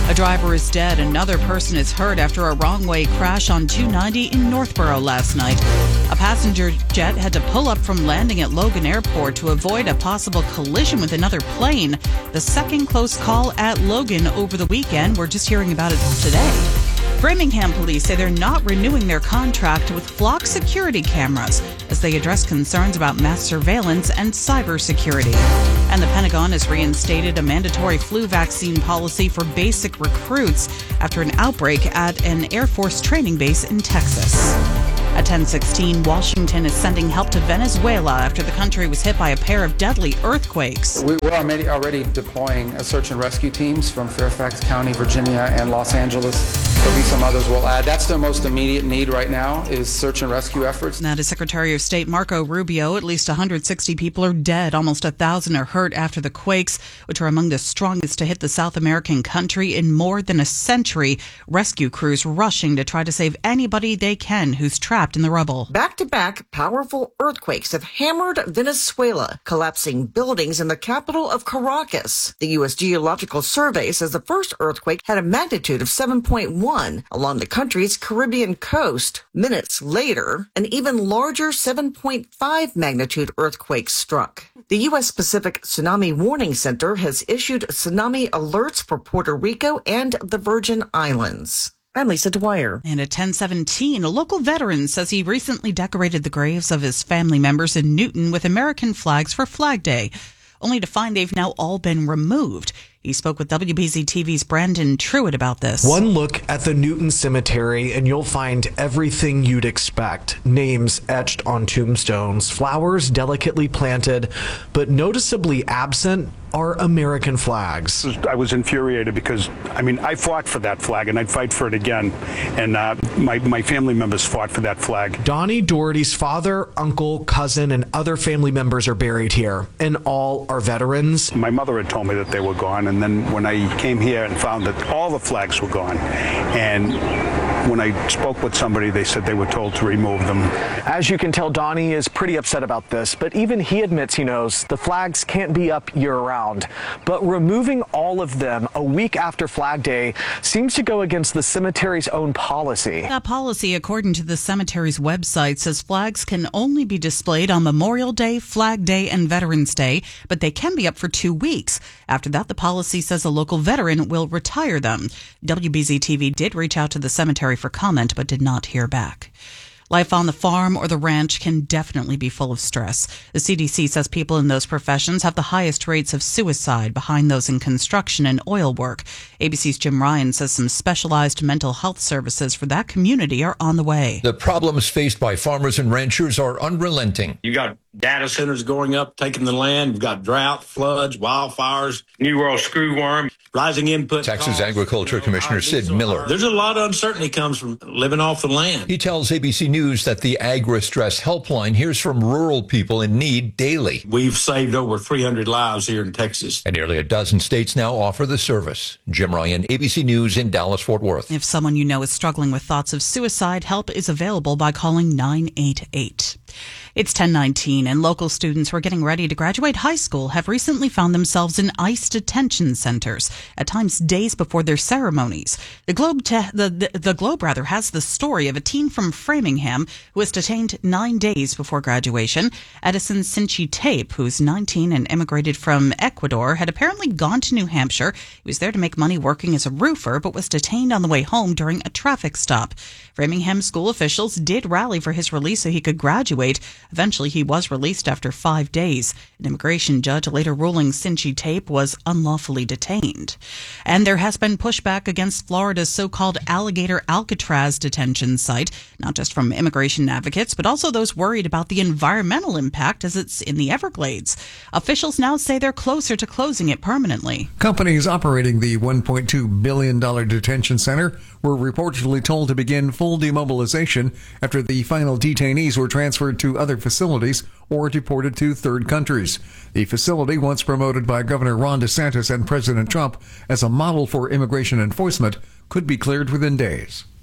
Speaker 16: A driver is dead. Another person is hurt after a wrong-way crash on two ninety in Northborough last night. A passenger jet had to pull up from landing at Logan Airport to avoid a possible collision with another plane. The second close call at Logan over the weekend. We're just hearing about it today. Framingham police say they're not renewing their contract with Flock security cameras as they address concerns about mass surveillance and cybersecurity. And the Pentagon has reinstated a mandatory flu vaccine policy for basic recruits after an outbreak at an Air Force training base in Texas. At ten sixteen, Washington is sending help to Venezuela after the country was hit by a pair of deadly earthquakes.
Speaker 3: We were already, already deploying a search and rescue teams from Fairfax County, Virginia, and Los Angeles. There'll be some others we'll add. That's the most immediate need right now is search and rescue efforts.
Speaker 16: That is Secretary of State Marco Rubio. At least one hundred sixty people are dead. Almost one thousand are hurt after the quakes, which are among the strongest to hit the South American country in more than a century. Rescue crews rushing to try to save anybody they can who's trapped in the rubble.
Speaker 8: Back-to-back powerful earthquakes have hammered Venezuela, collapsing buildings in the capital of Caracas. The U S Geological Survey says the first earthquake had a magnitude of seven point one along the country's Caribbean coast. Minutes later, an even larger seven point five magnitude earthquake struck. The U S Pacific Tsunami Warning Center has issued tsunami alerts for Puerto Rico and the Virgin Islands. I'm Lisa Dwyer.
Speaker 16: And at ten seventeen, a local veteran says he recently decorated the graves of his family members in Newton with American flags for Flag Day, only to find they've now all been removed. He spoke with W B Z T V's Brandon Truitt about this.
Speaker 9: One look at the Newton Cemetery and you'll find everything you'd expect. Names etched on tombstones, flowers delicately planted, but noticeably absent are American flags.
Speaker 12: I was infuriated because, I mean, I fought for that flag and I'd fight for it again. And uh, my, my family members fought for that flag.
Speaker 9: Donnie Doherty's father, uncle, cousin, and other family members are buried here, and all are veterans.
Speaker 12: My mother had told me that they were gone, and then when I came here and found that all the flags were gone, and when I spoke with somebody, they said they were told to remove them.
Speaker 9: As you can tell, Donnie is pretty upset about this, but even he admits he knows the flags can't be up year-round. But removing all of them a week after Flag Day seems to go against the cemetery's own policy.
Speaker 16: That policy, according to the cemetery's website, says flags can only be displayed on Memorial Day, Flag Day, and Veterans Day, but they can be up for two weeks. After that, the policy says a local veteran will retire them. W B Z T V did reach out to the cemetery for comment, but did not hear back. Life on the farm or the ranch can definitely be full of stress. The C D C says people in those professions have the highest rates of suicide behind those in construction and oil work. A B C's Jim Ryan says some specialized mental health services for that community are on the way.
Speaker 14: The problems faced by farmers and ranchers are unrelenting.
Speaker 17: You got data centers going up, taking the land. You've got drought, floods, wildfires, New World screwworm, rising input
Speaker 14: Texas
Speaker 17: costs.
Speaker 14: Agriculture Commissioner Sid Miller.
Speaker 17: There's a lot of uncertainty comes from living off the land.
Speaker 14: He tells A B C News that the Agri-Stress Helpline hears from rural people in need daily.
Speaker 17: We've saved over three hundred lives here in Texas.
Speaker 14: And nearly a dozen states now offer the service. Jim Ryan, A B C News in Dallas-Fort Worth.
Speaker 16: If someone you know is struggling with thoughts of suicide, help is available by calling nine eight eight. It's ten nineteen, and local students who are getting ready to graduate high school have recently found themselves in ICE detention centers, at times days before their ceremonies. The Globe, te- the, the, the Globe rather, has the story of a teen from Framingham who was detained nine days before graduation. Edison Sinchi Tape, who's nineteen and immigrated from Ecuador, had apparently gone to New Hampshire. He was there to make money working as a roofer, but was detained on the way home during a traffic stop. Framingham school officials did rally for his release so he could graduate. Eventually, he was released after five days. An immigration judge later ruling Sinchi Tape was unlawfully detained. And there has been pushback against Florida's so-called alligator Alcatraz detention site, not just from immigration advocates, but also those worried about the environmental impact as it's in the Everglades. Officials now say they're closer to closing it permanently.
Speaker 27: Companies operating the one point two billion dollars detention center were reportedly told to begin full demobilization after the final detainees were transferred to other facilities or deported to third countries. The facility, once promoted by Governor Ron DeSantis and President Trump as a model for immigration enforcement, could be cleared within days.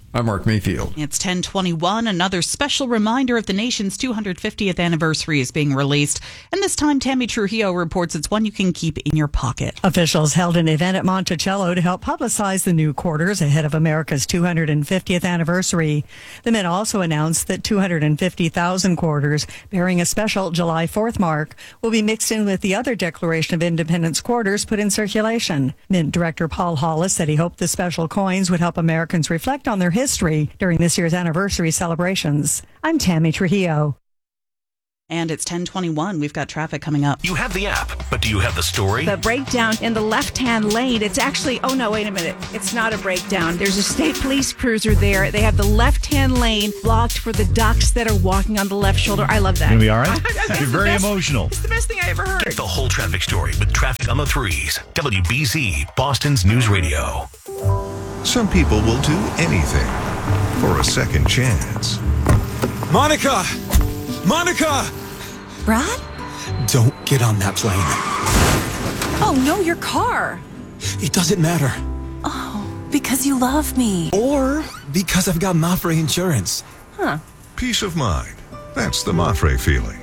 Speaker 27: I'm Mark Mayfield.
Speaker 16: It's ten twenty-one. Another special reminder of the nation's two hundred fiftieth anniversary is being released. And this time, Tammy Trujillo reports it's one you can keep in your pocket.
Speaker 5: Officials held an event at Monticello to help publicize the new quarters ahead of America's two hundred fiftieth anniversary. The Mint also announced that two hundred fifty thousand quarters bearing a special July fourth mark will be mixed in with the other Declaration of Independence quarters put in circulation. Mint Director Paul Hollis said he hoped the special coins would help Americans reflect on their history during this year's anniversary celebrations. I'm Tammy Trujillo.
Speaker 16: And it's ten twenty-one. We've got traffic coming up.
Speaker 11: You have the app, but do you have the story?
Speaker 2: The breakdown in the left-hand lane, it's actually, oh no, wait a minute. It's not a breakdown. There's a state police cruiser there. They have the left-hand lane blocked for the ducks that are walking on the left shoulder. I love that.
Speaker 7: You'll be all right?
Speaker 2: It's
Speaker 7: You're very
Speaker 2: best,
Speaker 7: emotional.
Speaker 2: It's the best thing I ever heard.
Speaker 11: Get the whole traffic story with Traffic on the Threes. W B Z, Boston's News Radio.
Speaker 10: Some people will do anything for a second chance.
Speaker 13: Monica! Monica!
Speaker 24: Brad?
Speaker 13: Don't get on that plane.
Speaker 24: Oh, no, your car.
Speaker 13: It doesn't matter.
Speaker 24: Oh, because you love me.
Speaker 13: Or because I've got Mafre insurance.
Speaker 24: Huh.
Speaker 10: Peace of mind. That's the Mafre feeling.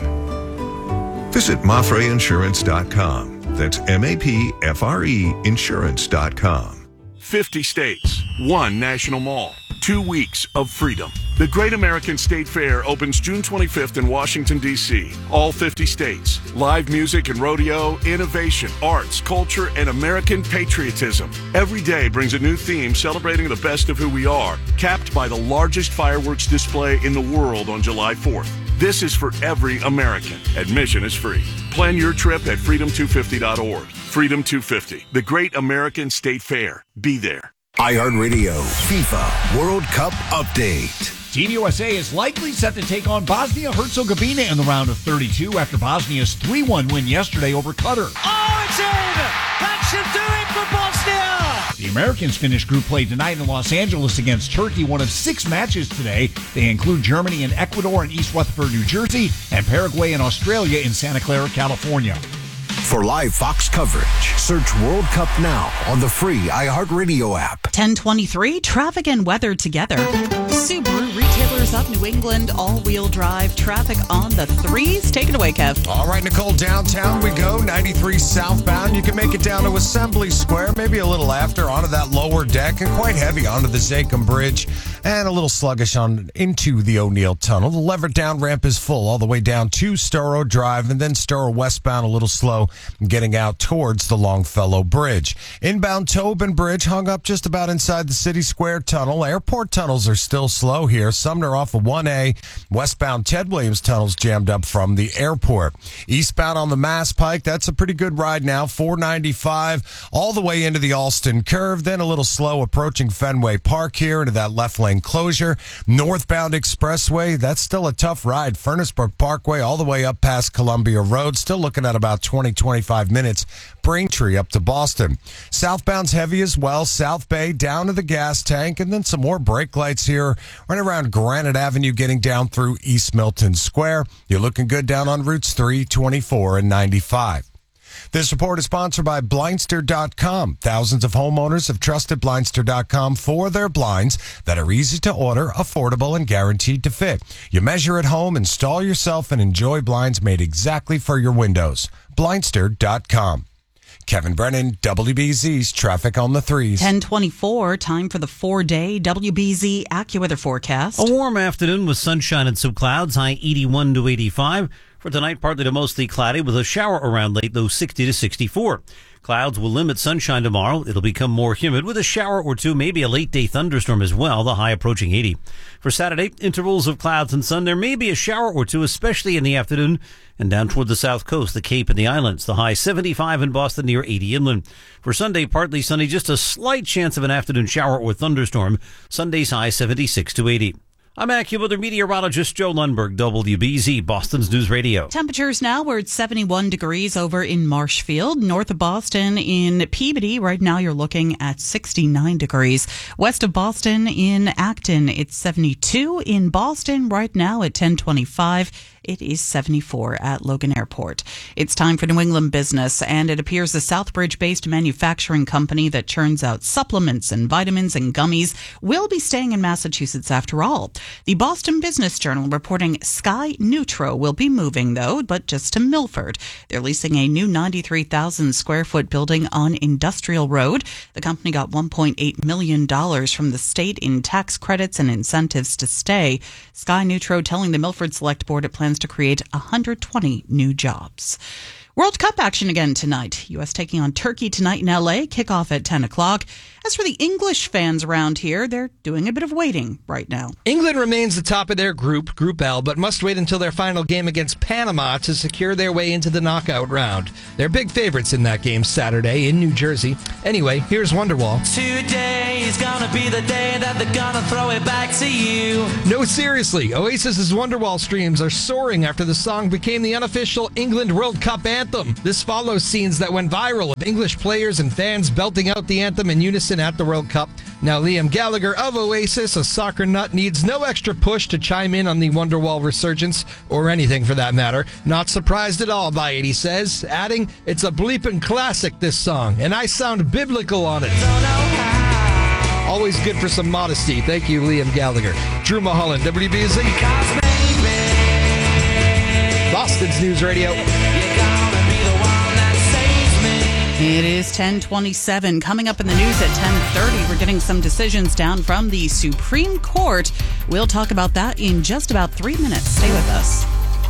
Speaker 10: Visit Mafre Insurance dot com. That's M A P F R E Insurance dot com.
Speaker 15: fifty states, one national mall, two weeks of freedom. The Great American State Fair opens June twenty-fifth in Washington, D C All fifty states. Live music and rodeo, innovation, arts, culture, and American patriotism. Every day brings a new theme celebrating the best of who we are, capped by the largest fireworks display in the world on July fourth. This is for every American. Admission is free. Plan your trip at freedom two fifty dot org. Freedom two fifty, the Great American State Fair. Be there.
Speaker 18: iHeartRadio FIFA World Cup Update.
Speaker 7: Team U S A is likely set to take on Bosnia-Herzegovina in the round of thirty-two after Bosnia's three one win yesterday over Qatar.
Speaker 20: Oh, it's in! That should do it for Bosnia!
Speaker 7: The Americans finished group play tonight in Los Angeles against Turkey, one of six matches today. They include Germany and Ecuador in East Rutherford, New Jersey, and Paraguay and Australia in Santa Clara, California.
Speaker 18: For live Fox coverage, search World Cup now on the free iHeartRadio app.
Speaker 16: ten twenty-three, traffic and weather together. Subaru Retailers of New England, all-wheel drive, traffic on the threes. Take it away, Kev.
Speaker 19: All right, Nicole, downtown we go, ninety-three southbound. You can make it down to Assembly Square, maybe a little after, onto that lower deck, and quite heavy onto the Zachem Bridge, and a little sluggish on into the O'Neill Tunnel. The levered down ramp is full all the way down to Storrow Drive, and then Storrow westbound a little slow, getting out towards the Longfellow Bridge. Inbound Tobin Bridge hung up just about inside the City Square Tunnel. Airport tunnels are still slow here. Sumner off of one A. Westbound Ted Williams Tunnel's jammed up from the airport. Eastbound on the Mass Pike, that's a pretty good ride now. four ninety-five all the way into the Alston Curve. Then a little slow approaching Fenway Park here into that left lane closure. Northbound Expressway, that's still a tough ride. Furnace-Brook Parkway all the way up past Columbia Road. Still looking at about twenty, twenty-five minutes. Braintree up to Boston. Southbound's heavy as well. South Bay down to the gas tank, and then some more brake lights here right around Granite Avenue getting down through East Milton Square. You're looking good down on routes three, twenty-four, and ninety-five. This report is sponsored by Blindster dot com. Thousands of homeowners have trusted Blindster dot com for their blinds that are easy to order, affordable, and guaranteed to fit. You measure at home, install yourself, and enjoy blinds made exactly for your windows. Blindster dot com. Kevin Brennan, W B Z's Traffic on the Threes.
Speaker 16: ten twenty-four, time for the four-day W B Z AccuWeather forecast.
Speaker 28: A warm afternoon with sunshine and some clouds, high eighty-one to eighty-five. For tonight, partly to mostly cloudy with a shower around late, though sixty to sixty-four. Clouds will limit sunshine tomorrow. It'll become more humid with a shower or two, maybe a late-day thunderstorm as well, the high approaching eighty. For Saturday, intervals of clouds and sun. There may be a shower or two, especially in the afternoon, and down toward the south coast, the Cape and the islands. The high seventy-five in Boston, near eighty inland. For Sunday, partly sunny, just a slight chance of an afternoon shower or thunderstorm. Sunday's high seventy-six to eighty. I'm AccuWeather meteorologist Joe Lundberg, W B Z, Boston's News Radio.
Speaker 16: Temperatures now, we're at seventy-one degrees over in Marshfield. North of Boston in Peabody, right now you're looking at sixty-nine degrees. West of Boston in Acton, it's seventy-two. In Boston, right now at ten twenty-five, It is seventy-four at Logan Airport. It's time for New England business, and it appears the Southbridge-based manufacturing company that churns out supplements and vitamins and gummies will be staying in Massachusetts after all. The Boston Business Journal reporting Sky Neutro will be moving, though, but just to Milford. They're leasing a new ninety-three thousand square foot building on Industrial Road. The company got one point eight million dollars from the state in tax credits and incentives to stay. Sky Neutro telling the Milford Select Board it plans to create one hundred twenty new jobs. World Cup action again tonight. U S taking on Turkey tonight in L A. Kickoff at ten o'clock. As for the English fans around here, they're doing a bit of waiting right now.
Speaker 1: England remains the top of their group, Group L, but must wait until their final game against Panama to secure their way into the knockout round. They're big favorites in that game Saturday in New Jersey. Anyway, here's Wonderwall.
Speaker 20: Today is gonna be the day that they're gonna throw it back to you.
Speaker 1: No, seriously, Oasis's Wonderwall streams are soaring after the song became the unofficial England World Cup anthem. This follows scenes that went viral of English players and fans belting out the anthem in unison at the World Cup. Now Liam Gallagher of Oasis, a soccer nut, needs no extra push to chime in on the Wonderwall resurgence, or anything for that matter. Not surprised at all by it, he says, adding, "It's a bleeping classic, this song, and I sound biblical on it." Always good for some modesty. Thank you, Liam Gallagher. Drew Mulholland, W B Z. Boston's News Radio.
Speaker 16: It is ten twenty-seven. Coming up in the news at ten thirty, we're getting some decisions down from the Supreme Court. We'll talk about that in just about three minutes. Stay with us.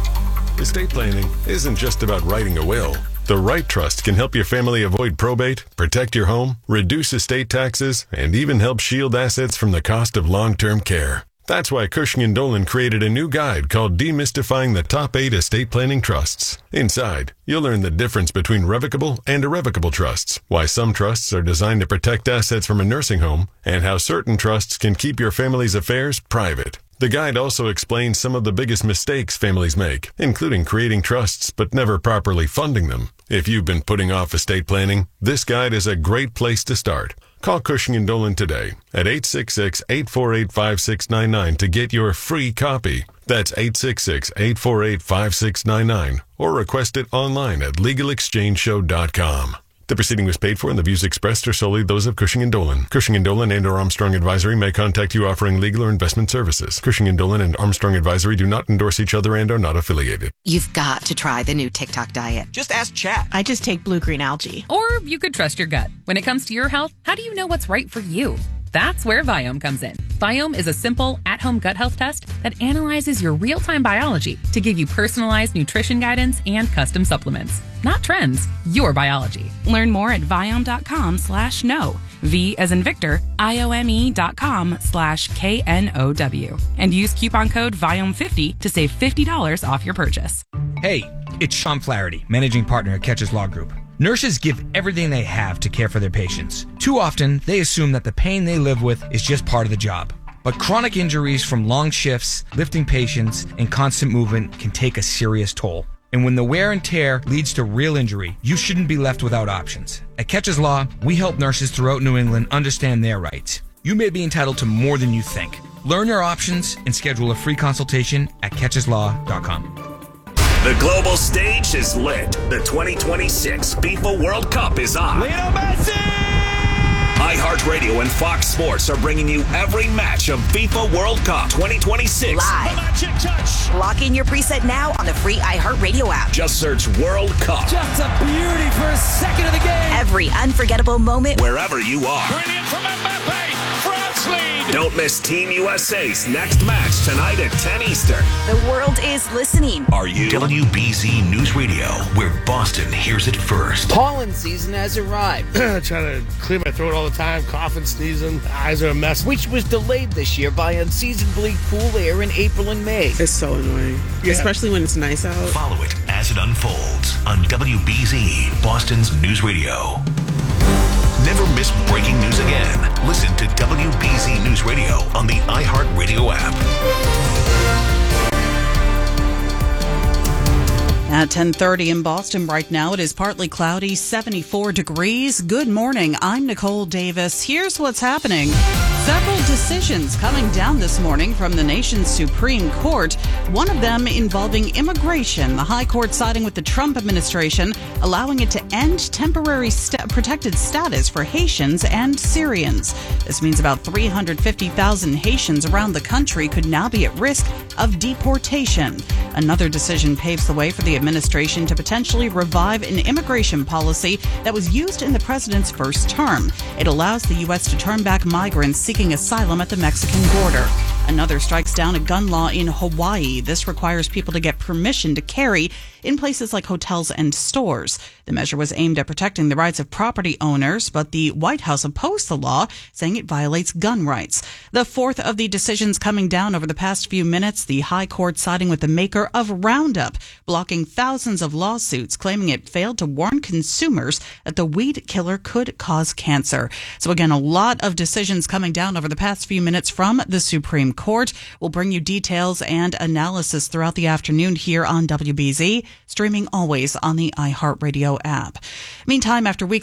Speaker 4: Estate planning isn't just about writing a will. The right trust can help your family avoid probate, protect your home, reduce estate taxes, and even help shield assets from the cost of long-term care. That's why Cushing and Dolan created a new guide called Demystifying the Top eight Estate Planning Trusts. Inside, you'll learn the difference between revocable and irrevocable trusts, why some trusts are designed to protect assets from a nursing home, and how certain trusts can keep your family's affairs private. The guide also explains some of the biggest mistakes families make, including creating trusts but never properly funding them. If you've been putting off estate planning, this guide is a great place to start. Call Cushing and Dolan today at eight six six, eight four eight, five six nine nine to get your free copy. That's eight six six, eight four eight, five six nine nine or request it online at legal exchange show dot com. The proceeding was paid for and the views expressed are solely those of Cushing and Dolan. Cushing and Dolan and or Armstrong Advisory may contact you offering legal or investment services. Cushing and Dolan and Armstrong Advisory do not endorse each other and are not affiliated.
Speaker 6: You've got to try the new TikTok diet.
Speaker 21: Just ask Chat.
Speaker 6: I just take blue-green algae.
Speaker 22: Or you could trust your gut. When it comes to your health, how do you know what's right for you? That's where Viome comes in. Viome is a simple, at-home gut health test that analyzes your real-time biology to give you personalized nutrition guidance and custom supplements. Not trends, your biology.
Speaker 23: Learn more at Viome.com slash no. V as in Victor, I-O-M-E dot com slash K N O W. And use coupon code Viome fifty to save fifty dollars off your purchase.
Speaker 25: Hey, it's Sean Flaherty, managing partner at Catches Law Group. Nurses give everything they have to care for their patients. Too often, they assume that the pain they live with is just part of the job. But chronic injuries from long shifts, lifting patients, and constant movement can take a serious toll. And when the wear and tear leads to real injury, you shouldn't be left without options. At Catches Law, we help nurses throughout New England understand their rights. You may be entitled to more than you think. Learn your options and schedule a free consultation at catches law dot com.
Speaker 11: The global stage is lit. The twenty twenty-six FIFA World Cup is on.
Speaker 20: Lionel Messi!
Speaker 11: iHeartRadio and Fox Sports are bringing you every match of FIFA World Cup twenty twenty-six.
Speaker 24: Live.
Speaker 20: Magic touch.
Speaker 24: Lock in your preset now on the free iHeartRadio app.
Speaker 11: Just search World Cup.
Speaker 20: Just a beauty for a second of the game.
Speaker 24: Every unforgettable moment.
Speaker 11: Wherever you are.
Speaker 20: Brilliant from Mbappe. France lead.
Speaker 11: Don't miss Team U S A's next match tonight at ten Eastern.
Speaker 24: The world is listening.
Speaker 11: Are you? W B Z News Radio, where Boston hears it first.
Speaker 26: Pollen season has arrived.
Speaker 29: I try to clear my throat all the time, coughing, sneezing, eyes are a mess.
Speaker 26: Which was delayed this year by unseasonably cool air in April and May.
Speaker 30: It's so annoying, yeah. Especially when it's nice out.
Speaker 11: Follow it as it unfolds on W B Z, Boston's News Radio. Never miss breaking news again. Listen to W B Z News Radio on the iHeartRadio app.
Speaker 16: At ten thirty in Boston right now, it is partly cloudy, seventy-four degrees. Good morning. I'm Nicole Davis. Here's what's happening. Several decisions coming down this morning from the nation's Supreme Court, one of them involving immigration. The High Court siding with the Trump administration, allowing it to end temporary st- protected status for Haitians and Syrians. This means about three hundred fifty thousand Haitians around the country could now be at risk of deportation. Another decision paves the way for the administration to potentially revive an immigration policy that was used in the president's first term. It allows the U S to turn back migrants seeking asylum at the Mexican border. Another strikes down a gun law in Hawaii. This requires people to get permission to carry in places like hotels and stores. The measure was aimed at protecting the rights of property owners, but the White House opposed the law, saying it violates gun rights. The fourth of the decisions coming down over the past few minutes, the High Court siding with the maker of Roundup, blocking thousands of lawsuits, claiming it failed to warn consumers that the weed killer could cause cancer. So again, a lot of decisions coming down over the past few minutes from the Supreme Court. We'll bring you details and analysis throughout the afternoon here on W B Z, streaming always on the iHeartRadio app. Meantime, after weeks